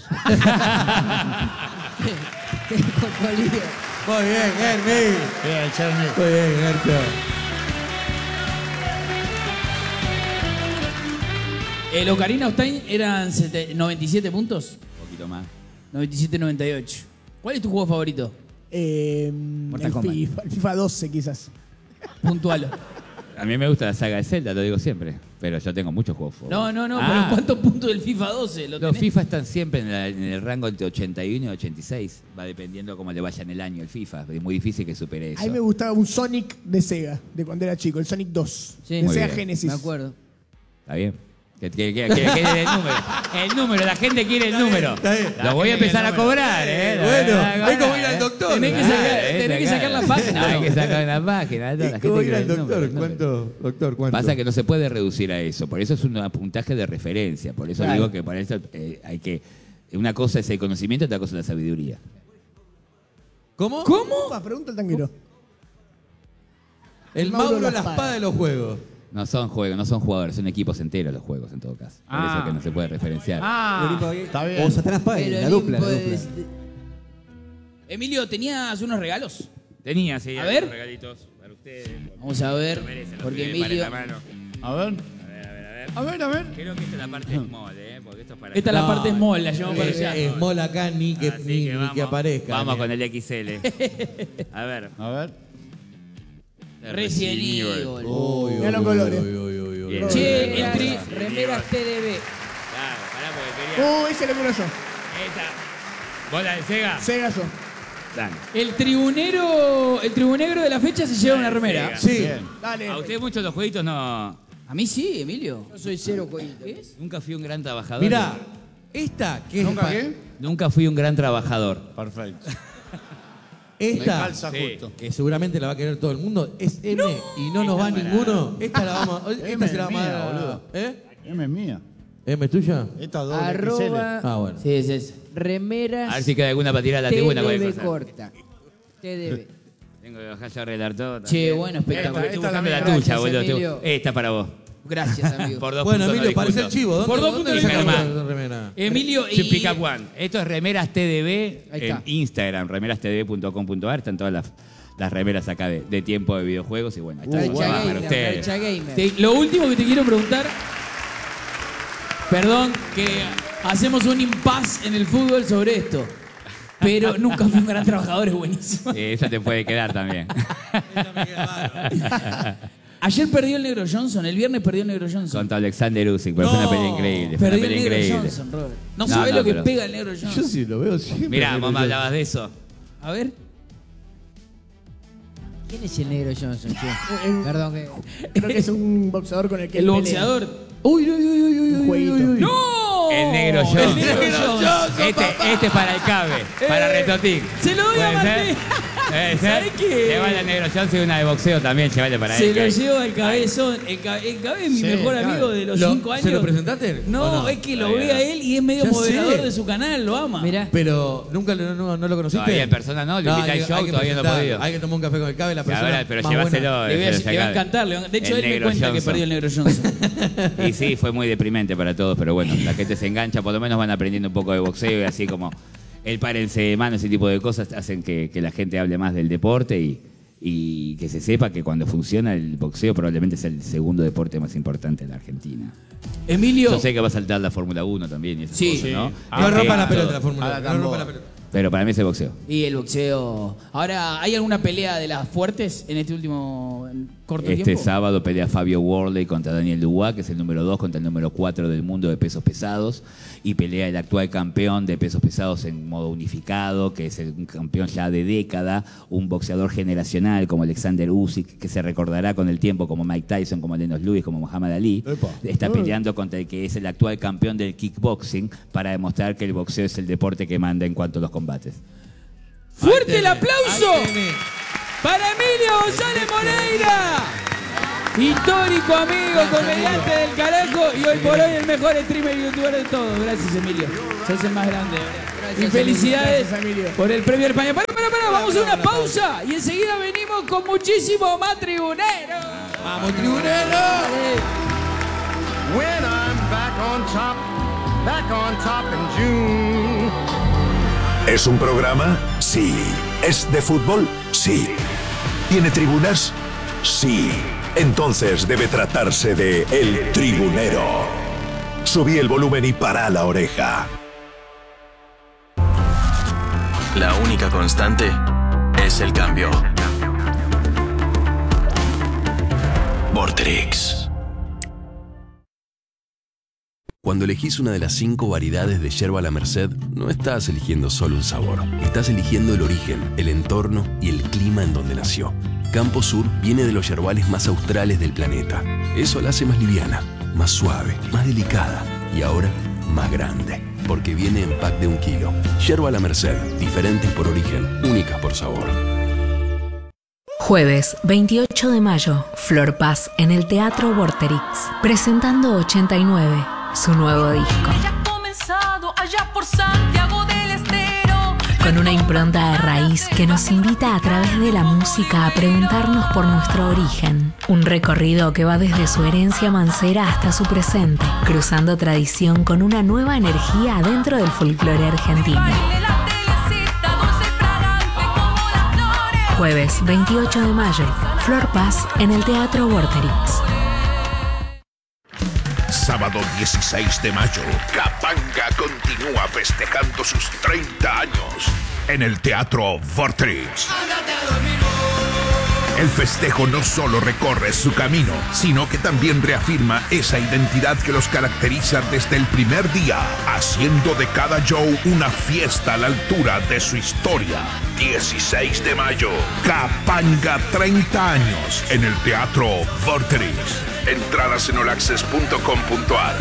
Speaker 5: ¿Qué colidio?
Speaker 2: Muy bien, Hermi.
Speaker 6: Bien, Cherny.
Speaker 2: Muy bien, Hermi.
Speaker 1: El Ocarina of Time eran sete- noventa y siete puntos.
Speaker 7: Un poquito más.
Speaker 1: noventa y siete noventa y ocho. ¿Cuál es tu juego favorito?
Speaker 8: Eh,
Speaker 1: Mortal
Speaker 8: el
Speaker 1: Kombat.
Speaker 8: FIFA, el FIFA doce quizás.
Speaker 1: Puntual.
Speaker 7: A mí me gusta la saga de Zelda, lo digo siempre. Pero yo tengo muchos juegos.
Speaker 1: No, no, no,
Speaker 7: Ah.
Speaker 1: pero ¿cuántos puntos del FIFA doce? ¿Lo
Speaker 7: Los
Speaker 1: tenés?
Speaker 7: FIFA están siempre en, la- en el rango entre ochenta y uno y ochenta y seis. Va dependiendo cómo le vaya en el año el FIFA. Es muy difícil que supere eso.
Speaker 8: A mí me gustaba un Sonic de Sega, de cuando era chico, el Sonic dos.
Speaker 5: Sí.
Speaker 8: de
Speaker 7: Muy
Speaker 8: Sega
Speaker 7: bien.
Speaker 8: Genesis.
Speaker 5: Me acuerdo.
Speaker 7: ¿Está bien? Que, que, que, que- que el número. El número, la gente quiere el número.
Speaker 2: está bien.
Speaker 7: Lo voy a empezar a cobrar, ¿eh?
Speaker 2: Bueno,
Speaker 7: Lo-
Speaker 2: hay como ir al doctor.
Speaker 1: Tenés que
Speaker 7: Ah,
Speaker 1: sacar,
Speaker 7: eh,
Speaker 1: tenés que
Speaker 7: sacar.
Speaker 1: sacar la página.
Speaker 7: Hay que sacar la página. toda la
Speaker 2: ¿Y
Speaker 7: gente
Speaker 2: cómo ir
Speaker 7: quiere
Speaker 2: al
Speaker 7: el
Speaker 2: doctor?
Speaker 7: número, el número.
Speaker 2: ¿Cuánto, doctor? ¿Cuánto?
Speaker 7: Pasa que no se puede reducir a eso, por eso es un puntaje de referencia, por eso
Speaker 8: Claro.
Speaker 7: digo que para eso eh, hay que... Una cosa es el conocimiento, otra cosa es la sabiduría.
Speaker 2: ¿Cómo?
Speaker 8: ¿Cómo? Opa, pregunta el tanguero.
Speaker 2: El
Speaker 8: Mauro
Speaker 2: Mauro
Speaker 8: la
Speaker 2: la
Speaker 8: espada.
Speaker 2: espada de los juegos.
Speaker 7: No son juegos, no son jugadores, son equipos enteros los juegos en todo caso. Por
Speaker 3: Ah.
Speaker 7: eso que no se puede referenciar.
Speaker 3: Ah,
Speaker 6: Está bien.
Speaker 14: O Satanás Padre,
Speaker 5: Pero
Speaker 14: la
Speaker 5: el
Speaker 14: dupla, la
Speaker 5: Olimpo
Speaker 14: dupla.
Speaker 5: es-
Speaker 1: Emilio, ¿tenías unos regalos?
Speaker 7: Tenía, sí,
Speaker 1: A
Speaker 7: algunos
Speaker 1: ver.
Speaker 7: regalitos para ustedes.
Speaker 1: Vamos a ver,
Speaker 7: Lo merecen, los
Speaker 1: porque
Speaker 7: pibes, para
Speaker 1: Emilio...
Speaker 7: la mano.
Speaker 6: A ver.
Speaker 7: A ver, a ver, a ver.
Speaker 6: A ver, a ver.
Speaker 7: Creo que esta es la parte small, ¿eh? Porque esto es para...
Speaker 1: Esta es la
Speaker 2: No,
Speaker 1: parte small, la llevamos para
Speaker 2: Es,
Speaker 1: allá.
Speaker 2: es mola acá ni que,
Speaker 7: Así
Speaker 2: ni,
Speaker 7: que
Speaker 2: ni
Speaker 7: vamos,
Speaker 2: que aparezca.
Speaker 7: Vamos
Speaker 2: ni-
Speaker 7: con el X L. A ver.
Speaker 6: A ver.
Speaker 1: Resident Evil.
Speaker 2: Uy, uy,
Speaker 8: Mirá los
Speaker 2: uy,
Speaker 8: colores.
Speaker 2: uy, uy, uy, uy.
Speaker 7: Bien.
Speaker 1: Che, el
Speaker 5: Remeras,
Speaker 1: tri...
Speaker 5: remeras T D B.
Speaker 7: Claro, pará porque quería...
Speaker 8: Uh, ese lo quiero yo.
Speaker 7: Esta. ¿Bola de Sega?
Speaker 8: Sega yo.
Speaker 7: Dale.
Speaker 1: El tribunero, el tribunegro de la fecha se lleva una remera.
Speaker 2: Sí.
Speaker 6: Bien.
Speaker 8: Dale.
Speaker 7: A usted muchos los jueguitos no...
Speaker 1: A mí sí, Emilio.
Speaker 5: Yo soy cero jueguito.
Speaker 7: Nunca fui un gran trabajador.
Speaker 2: Mirá, esta que es.
Speaker 6: ¿Nunca
Speaker 2: pa-
Speaker 6: qué?
Speaker 7: Nunca fui un gran trabajador.
Speaker 6: Perfecto.
Speaker 2: Esta,
Speaker 6: Me calza
Speaker 7: Sí.
Speaker 6: justo.
Speaker 2: que seguramente la va a querer todo el mundo, es M y no nos va
Speaker 7: para-
Speaker 2: ninguno. Esta la vamos esta
Speaker 6: M
Speaker 2: se la
Speaker 6: es
Speaker 2: vamos a
Speaker 6: mía,
Speaker 2: dar.
Speaker 6: boludo.
Speaker 2: ¿Eh?
Speaker 6: M es mía.
Speaker 2: ¿M es tuya?
Speaker 6: Esta doble X L.
Speaker 5: Arroba
Speaker 2: Ah, bueno.
Speaker 1: Sí, es ese.
Speaker 5: remeras
Speaker 7: A ver si queda alguna para tirar a la tribuna.
Speaker 5: T D
Speaker 7: cualquier
Speaker 5: B
Speaker 7: cosa.
Speaker 5: corta. T D B.
Speaker 7: Tengo que bajar yo a arreglar todo.
Speaker 1: Che,
Speaker 7: también.
Speaker 1: bueno, espectacular.
Speaker 7: Estoy
Speaker 6: Esta es la
Speaker 7: buscando la,
Speaker 6: mía.
Speaker 7: tuya,
Speaker 5: Gracias,
Speaker 7: boludo.
Speaker 5: Emilio.
Speaker 7: Esta para vos.
Speaker 1: Gracias, amigo.
Speaker 7: Por dos
Speaker 2: Bueno,
Speaker 7: puntos
Speaker 2: Emilio,
Speaker 7: no
Speaker 2: parece el
Speaker 7: discuto.
Speaker 2: chivo. ¿Dónde,
Speaker 1: Por dos
Speaker 2: dónde
Speaker 1: puntos
Speaker 2: le
Speaker 1: no
Speaker 2: sacamos
Speaker 7: discuto.
Speaker 2: la remera?
Speaker 1: Emilio
Speaker 7: Sin
Speaker 1: y...
Speaker 7: pick up one. Esto es remeras T D B
Speaker 1: Ahí
Speaker 7: en
Speaker 1: está.
Speaker 7: Instagram, remeras T D B punto com punto a r. Están todas las, las remeras acá de, de tiempo de videojuegos. Y bueno, ahí está.
Speaker 5: Racha
Speaker 7: Bueno, para
Speaker 5: Gamer,
Speaker 7: ustedes.
Speaker 5: Racha Gamer.
Speaker 1: Te- lo último que te quiero preguntar, perdón que hacemos un impasse en el fútbol sobre esto, pero nunca fui un gran trabajador, es buenísimo.
Speaker 7: Sí, esa te puede quedar también.
Speaker 1: Ayer perdió el Negro Johnson, el viernes perdió el Negro Johnson.
Speaker 7: Contra Alexander Usyk, pero fue una pelea increíble. Fue una
Speaker 1: Perdió el
Speaker 7: pelea
Speaker 1: Negro
Speaker 7: increíble.
Speaker 1: Johnson, Robert. No,
Speaker 7: No,
Speaker 1: sabés
Speaker 7: no,
Speaker 1: lo que
Speaker 7: pero-
Speaker 1: pega el Negro Johnson.
Speaker 2: Yo sí lo veo siempre.
Speaker 7: Mirá,
Speaker 2: pero
Speaker 7: vos me
Speaker 2: yo-
Speaker 7: hablabas de eso.
Speaker 1: A ver.
Speaker 5: ¿Quién es el negro Johnson, che? Perdón que...
Speaker 8: Creo que es un boxeador con el que
Speaker 1: El
Speaker 8: él pelea.
Speaker 1: boxeador. Uy, uy, uy, uy, uy,
Speaker 8: Un
Speaker 1: uy,
Speaker 8: jueguito.
Speaker 1: uy, uy. ¡No!
Speaker 7: El negro
Speaker 1: El
Speaker 7: Johnson.
Speaker 1: Negro Johnson.
Speaker 7: Este, este es para el cabe, para
Speaker 1: Eh,
Speaker 7: Retotic.
Speaker 1: se lo doy a
Speaker 7: ¿Puede ser?
Speaker 1: Martín.
Speaker 7: ¿Puede ser?
Speaker 1: ¿Sabés qué?
Speaker 7: Llévale al negro Johnson y una de boxeo también, llévale para
Speaker 1: Se
Speaker 7: él.
Speaker 1: lo
Speaker 7: que-
Speaker 1: llevo al cabezón. El, ca- el cabe es mi
Speaker 6: Sí,
Speaker 1: mejor
Speaker 6: Cabe.
Speaker 1: amigo de los
Speaker 2: Lo-
Speaker 1: cinco años.
Speaker 2: ¿Se lo presentaste?
Speaker 1: No,
Speaker 2: ¿O no?
Speaker 1: es que lo
Speaker 7: Está
Speaker 1: ve
Speaker 7: bien.
Speaker 1: a él y es medio
Speaker 2: Ya
Speaker 1: moderador
Speaker 2: sé.
Speaker 1: de su canal, lo ama.
Speaker 5: Mirá.
Speaker 2: Pero nunca lo- no, no lo conociste.
Speaker 7: Todavía en persona no, lo invité
Speaker 2: hay
Speaker 7: al
Speaker 2: que-
Speaker 7: show,
Speaker 2: hay que
Speaker 7: todavía no he
Speaker 2: presentarlo.
Speaker 7: podido.
Speaker 2: Hay que tomar un café con el cabe, la
Speaker 7: Que
Speaker 2: persona
Speaker 7: ahora, pero
Speaker 2: más
Speaker 7: llévaselo.
Speaker 2: buena.
Speaker 1: Le, voy a,
Speaker 7: se lo
Speaker 1: le va a
Speaker 7: saca-
Speaker 1: encantar. le va a- De hecho,
Speaker 7: el
Speaker 1: él me
Speaker 7: negro
Speaker 1: cuenta que
Speaker 7: Johnson.
Speaker 1: perdió el Negro Johnson.
Speaker 7: Y sí, fue muy deprimente para todos, pero bueno, la gente se engancha, por lo menos van aprendiendo un poco de boxeo y así como el párense de mano, ese tipo de cosas hacen que, que la gente hable más del deporte y, y que se sepa que cuando funciona el boxeo probablemente es el segundo deporte más importante de la Argentina.
Speaker 1: Emilio.
Speaker 7: Yo sé que va a saltar la Fórmula uno también y esas
Speaker 1: Sí.
Speaker 7: cosas, ¿no?
Speaker 1: Sí.
Speaker 2: No
Speaker 7: Ah,
Speaker 2: rompa la
Speaker 7: sí,
Speaker 2: pelota
Speaker 7: todo.
Speaker 2: la Fórmula.
Speaker 6: A la
Speaker 2: No rompa la
Speaker 6: tambor.
Speaker 2: pelota.
Speaker 7: Pero para mí es el boxeo.
Speaker 1: Y el boxeo. Ahora, ¿hay alguna pelea de las fuertes en este último corto
Speaker 7: Este
Speaker 1: tiempo.
Speaker 7: sábado pelea Fabio Worley contra Daniel Dubois, que es el número dos contra el número cuatro del mundo de pesos pesados. Y pelea el actual campeón de pesos pesados en modo unificado, que es el, un campeón ya de década, un boxeador generacional como Alexander Usyk, que se recordará con el tiempo como Mike Tyson, como Lennox Lewis, como Muhammad Ali.
Speaker 2: Epa.
Speaker 7: Está peleando contra el que es el actual campeón del kickboxing para demostrar que el boxeo es el deporte que manda en cuanto a los combates.
Speaker 1: ¡Fuerte el aplauso para Emilio González Moreira! Histórico amigo, comediante del carajo y hoy por hoy el mejor streamer y youtuber de todos. Gracias, Emilio. Sos el más grande. Y felicidades por el premio España. Para, para, para, vamos a una pausa y enseguida venimos con muchísimo más tribunero.
Speaker 2: ¡Vamos, tribunero!
Speaker 16: When I'm back on top, back on top in June.
Speaker 17: ¿Es un programa? Sí. ¿Es de fútbol? Sí. ¿Tiene tribunas? Sí. Entonces debe tratarse de El Tribunero. Subí el volumen y pará la oreja.
Speaker 18: La única constante es el cambio. Vorterix.
Speaker 4: Cuando elegís una de las cinco variedades de yerba La Merced, no estás eligiendo solo un sabor. Estás eligiendo el origen, el entorno y el clima en donde nació. Campo Sur viene de los yerbales más australes del planeta. Eso la hace más liviana, más suave, más delicada y ahora más grande. Porque viene en pack de un kilo. Yerba La Merced, diferentes por origen, únicas por sabor.
Speaker 19: Jueves veintiocho de mayo, Flor Paz en el Teatro Vorterix, presentando ochenta y nueve, su nuevo disco.
Speaker 20: Allá por Santiago del Estero,
Speaker 19: Con una impronta de raíz que nos invita a través de la música a preguntarnos por nuestro origen. Un recorrido que va desde su herencia mancera hasta su presente, cruzando tradición con una nueva energía dentro del folclore argentino. Jueves veintiocho de mayo, Flor Paz en el Teatro Vorterix.
Speaker 17: Sábado dieciséis de mayo, Capanga continúa festejando sus treinta años en el Teatro Vorterix. El festejo no solo recorre su camino, sino que también reafirma esa identidad que los caracteriza desde el primer día, haciendo de cada show una fiesta a la altura de su historia. dieciséis de mayo, Capanga treinta años en el Teatro Vorterix. Entradas en all access punto com punto a r.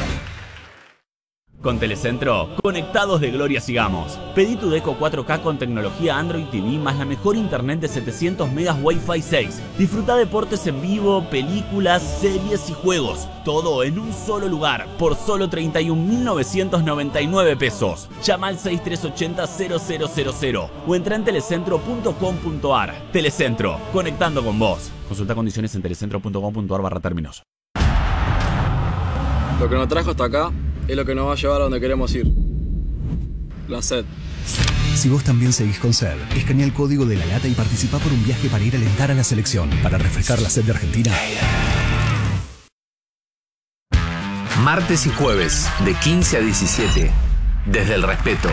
Speaker 21: Con Telecentro, conectados de gloria sigamos. Pedí tu Deco cuatro K con tecnología Android T V más la mejor internet de setecientos megas Wi-Fi seis. Disfruta deportes en vivo, películas, series y juegos. Todo en un solo lugar, por solo treinta y un mil novecientos noventa y nueve pesos. Llama al seis tres ocho cero cero cero cero cero o entra en telecentro punto com punto a r. Telecentro, conectando con vos. Consulta condiciones en telecentro punto com punto a r barra términos.
Speaker 22: Lo que nos trajo hasta acá es lo que nos va a llevar a donde queremos ir. La sed.
Speaker 23: Si vos también seguís con sed, escanea el código de la lata y participá por un viaje para ir a alentar a la selección, para refrescar la sed de Argentina.
Speaker 24: Martes y jueves, de quince a diecisiete, desde el respeto.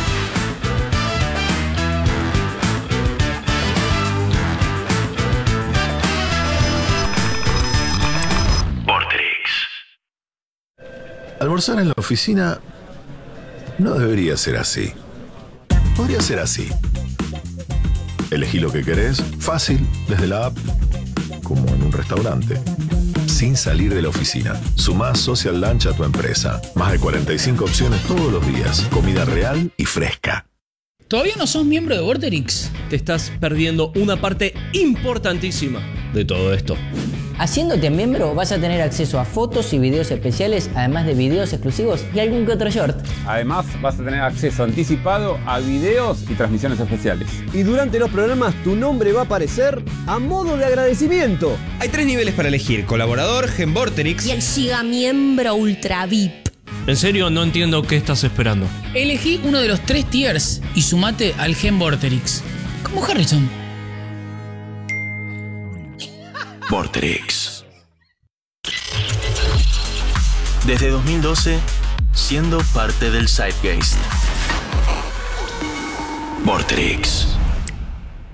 Speaker 17: Almorzar en la oficina no debería ser así. Podría ser así. Elegí lo que querés, fácil, desde la app, como en un restaurante. Sin salir de la oficina. Sumá Social Lunch a tu empresa. Más de cuarenta y cinco opciones todos los días. Comida real y fresca.
Speaker 1: ¿Todavía no sos miembro de Vorterix?
Speaker 15: Te estás perdiendo una parte importantísima de todo esto.
Speaker 5: Haciéndote miembro vas a tener acceso a fotos y videos especiales, además de videos exclusivos y algún que otro short.
Speaker 25: Además vas a tener acceso anticipado a videos y transmisiones especiales.
Speaker 26: Y durante los programas tu nombre va a aparecer a modo de agradecimiento.
Speaker 12: Hay tres niveles para elegir: colaborador, Gen Vorterix
Speaker 20: y el Giga Miembro Ultra V I P.
Speaker 15: En serio, no entiendo qué estás esperando.
Speaker 1: Elegí uno de los tres tiers y sumate al Gen Vorterix. Como Harrison.
Speaker 18: Vorterix. Desde dos mil doce, siendo parte del Zeitgeist. Vorterix.